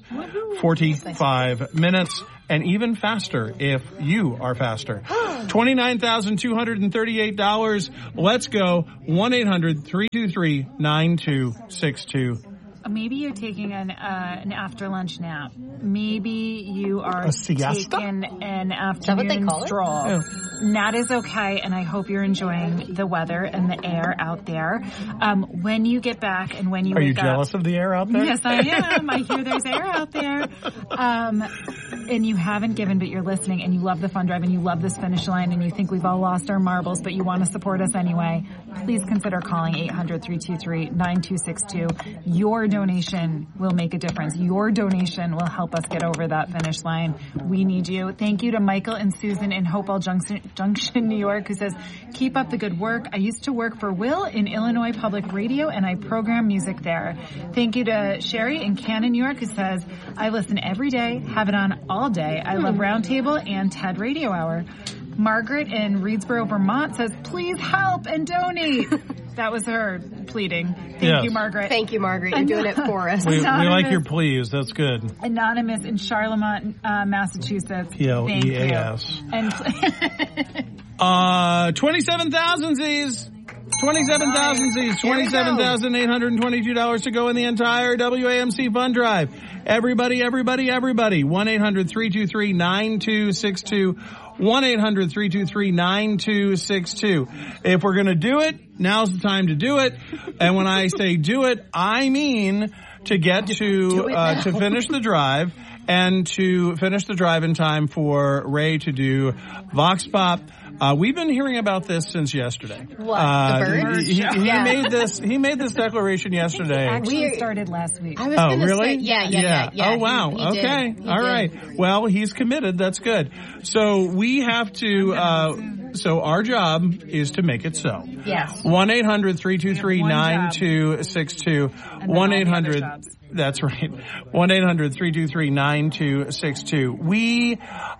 forty-five minutes and even faster if you are faster. twenty-nine thousand two hundred thirty-eight dollars. Let's go. one eight hundred three two three nine two six two. Maybe you're taking an uh, an after lunch nap. Maybe you are A siesta? taking an Is that what they afternoon call it? stroll. Yeah. And that is okay, and I hope you're enjoying the weather and the air out there. Um, when you get back and when you Are wake you jealous up, of the air out there? Yes, I am. I hear there's air out there. Um, and you haven't given, but you're listening, and you love the fund drive, and you love this finish line, and you think we've all lost our marbles, but you want to support us anyway. Please consider calling eight hundred three two three nine two six two. Your donation will make a difference. Your donation will help us get over that finish line. We need you. Thank you to Michael and Susan in Hopewell Junction, Junction, New York, who says, keep up the good work. I used to work for Will in Illinois Public Radio, and I program music there. Thank you to Sherry in Cannon, New York, who says, I listen every day, have it on all day. I love Roundtable and TED Radio Hour. Margaret in Reedsboro, Vermont says, please help and donate. That was her pleading. Thank Yes. you, Margaret. Thank you, Margaret. You're doing it for us. We, we like Anonymous. your pleas. That's good. Anonymous in Charlemont, uh, Massachusetts. P L E A S. Thank you. And Uh, twenty-seven thousand Z's. twenty-seven thousand Z's. twenty-seven thousand eight hundred twenty-two dollars to go in the entire W A M C fund drive. Everybody, everybody, everybody. one eight hundred three two three nine two six two. one eight hundred three two three nine two six two. If we're going to do it, now's the time to do it. And when I say do it, I mean to get to, uh, to finish the drive and to finish the drive in time for Ray to do Vox Pop. Uh, we've been hearing about this since yesterday. What, uh, the birds? He, he Yeah. made this. He made this declaration yesterday. actually We- started last week. I was Oh, gonna really? say, yeah, yeah, yeah, yeah. Oh, wow. He- he did. Okay. He All did. right. Well, he's committed. That's good. So we have to, uh, so our job is to make it so. Yes. one eight hundred three two three nine two six two. And then all one the eight hundred. other jobs. That's right. one eight hundred three two three nine two six two. We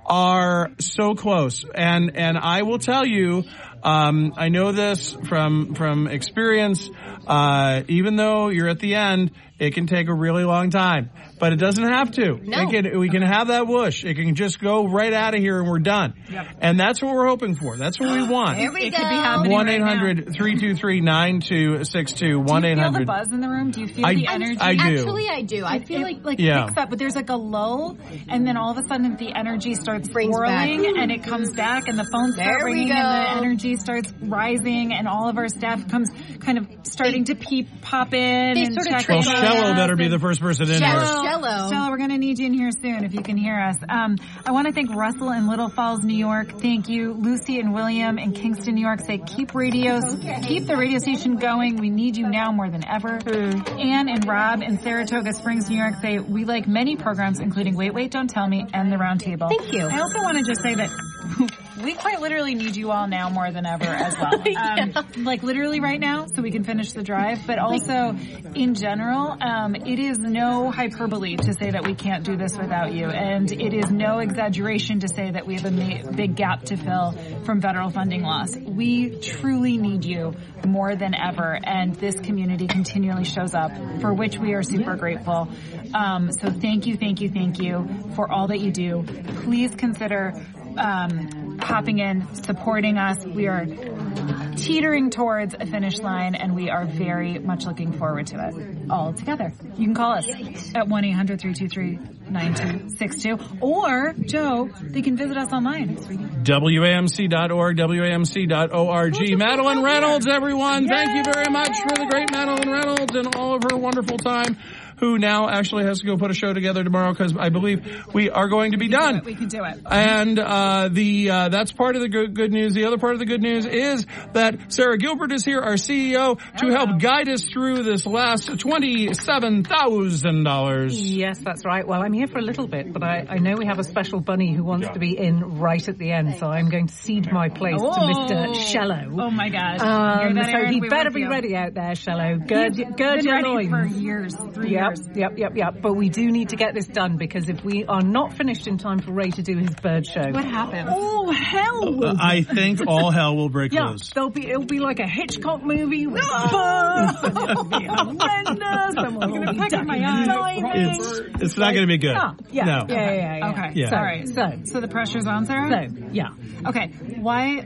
are so close. And, and I will tell you, um, I know this from, from experience. Uh, even though you're at the end, it can take a really long time, but it doesn't have to. No. It can, we can have that whoosh. It can just go right out of here and we're done. Yep. And that's what we're hoping for. That's what we want. There we It go. could be happening one right eight hundred three two three nine two six two. one eight Do you feel the hundred. buzz in the room? Do you feel I- the energy? I do. Actually, I do. I It- feel it, like like Yeah. picks up, but there's like a lull, and then all of a sudden the energy starts Brings swirling, back. and it comes back, and the phones start There we ringing, go. and the energy starts rising, and all of our staff comes kind of starting to peep, pop in, They and sort of check Well, in trigger on Shello us, better be and- the first person in Shello. here. Shello. Stella, we're going to need you in here soon if you can hear us. Um, I want to thank Russell in Little Falls, New York. Thank you. Lucy and William in Kingston, New York say keep radios, keep the radio station going. We need you now more than ever. Anne and Rob in Saratoga Springs, New York say we like many programs, including Wait, Wait, Don't Tell Me and The Roundtable. Thank you. I also want to just say that we quite literally need you all now more than ever as well. Um, Yeah. Like literally right now, so we can finish the drive, but also in general, um, it is no hyperbole to say that we can't do this without you, and it is no exaggeration to say that we have a ma- big gap to fill from federal funding loss. We truly need you more than ever, and this community continually shows up, for which we are super grateful. Um, so thank you, thank you, thank you for all that you do. Please consider um, hopping in, supporting us. We are teetering towards a finish line, and we are very much looking forward to it all together. You can call us at one eight hundred three two three nine two six two, or, Joe, they can visit us online. W A M C dot org, W A M C dot org. Madeline Reynolds, everyone. Yay! Thank you very much for the great Madeline Reynolds and all of her wonderful time, who now actually has to go put a show together tomorrow because I believe we are going to be done. We can do it. And uh the uh that's part of the good, good news. The other part of the good news is that Sarah Gilbert is here, our C E O, to Hello. help guide us through this last twenty-seven thousand dollars. Yes, that's right. Well, I'm here for a little bit, but I, I know we have a special bunny who wants to be in right at the end, so I'm going to cede my place oh. to Mister Shello. Oh my gosh. Um, that, so Aaron? he We better love be you. ready out there, Shello. Gird, He's gird been your ready loins. for years, three yep, years. Yep, yep, yep. But we do need to get this done, because if we are not finished in time for Ray to do his bird show, What happened? oh hell! will I think all hell will break Yeah, loose. there'll be it'll be like a Hitchcock movie with birds, and it'll be horrendous, and we'll gonna be peck at my ducking eye. and diving. It's it's not going to be good. No, yeah, No. yeah, yeah, yeah, yeah. Okay. Yeah. So, All right. so, So the pressure's on, Sarah? so, yeah. Okay. Why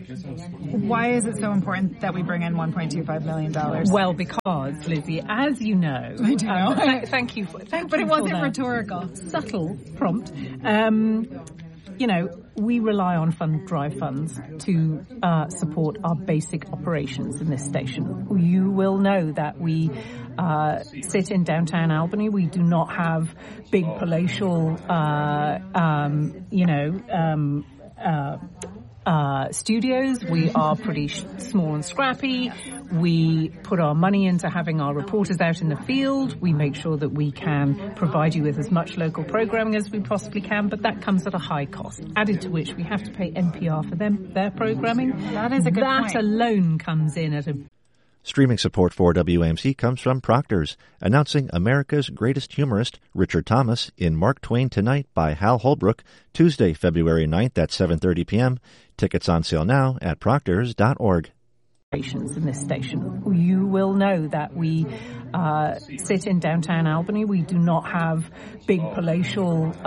why is it so important that we bring in one point two five million dollars? Well, because, Lizzie, as you know... I do know. Um, th- thank you for... Thank But you it wasn't for that rhetorical. subtle prompt. Um, you know, we rely on fund drive funds to uh, support our basic operations in this station. You will know that we uh, sit in downtown Albany. We do not have big palatial, uh, um, you know, um, uh, uh, studios. We are pretty sh- small and scrappy. We put our money into having our reporters out in the field. We make sure that we can provide you with as much local programming as we possibly can, but that comes at a high cost. Added to which, we have to pay N P R for them, their programming. That is a good That point. alone comes in at a... Streaming support for W A M C comes from Proctor's, announcing America's Greatest Humorist, Richard Thomas, in Mark Twain Tonight by Hal Holbrook, Tuesday, February ninth at seven thirty p.m. Tickets on sale now at proctors dot org. In this station. You will know that we uh, sit in downtown Albany. We do not have big palatial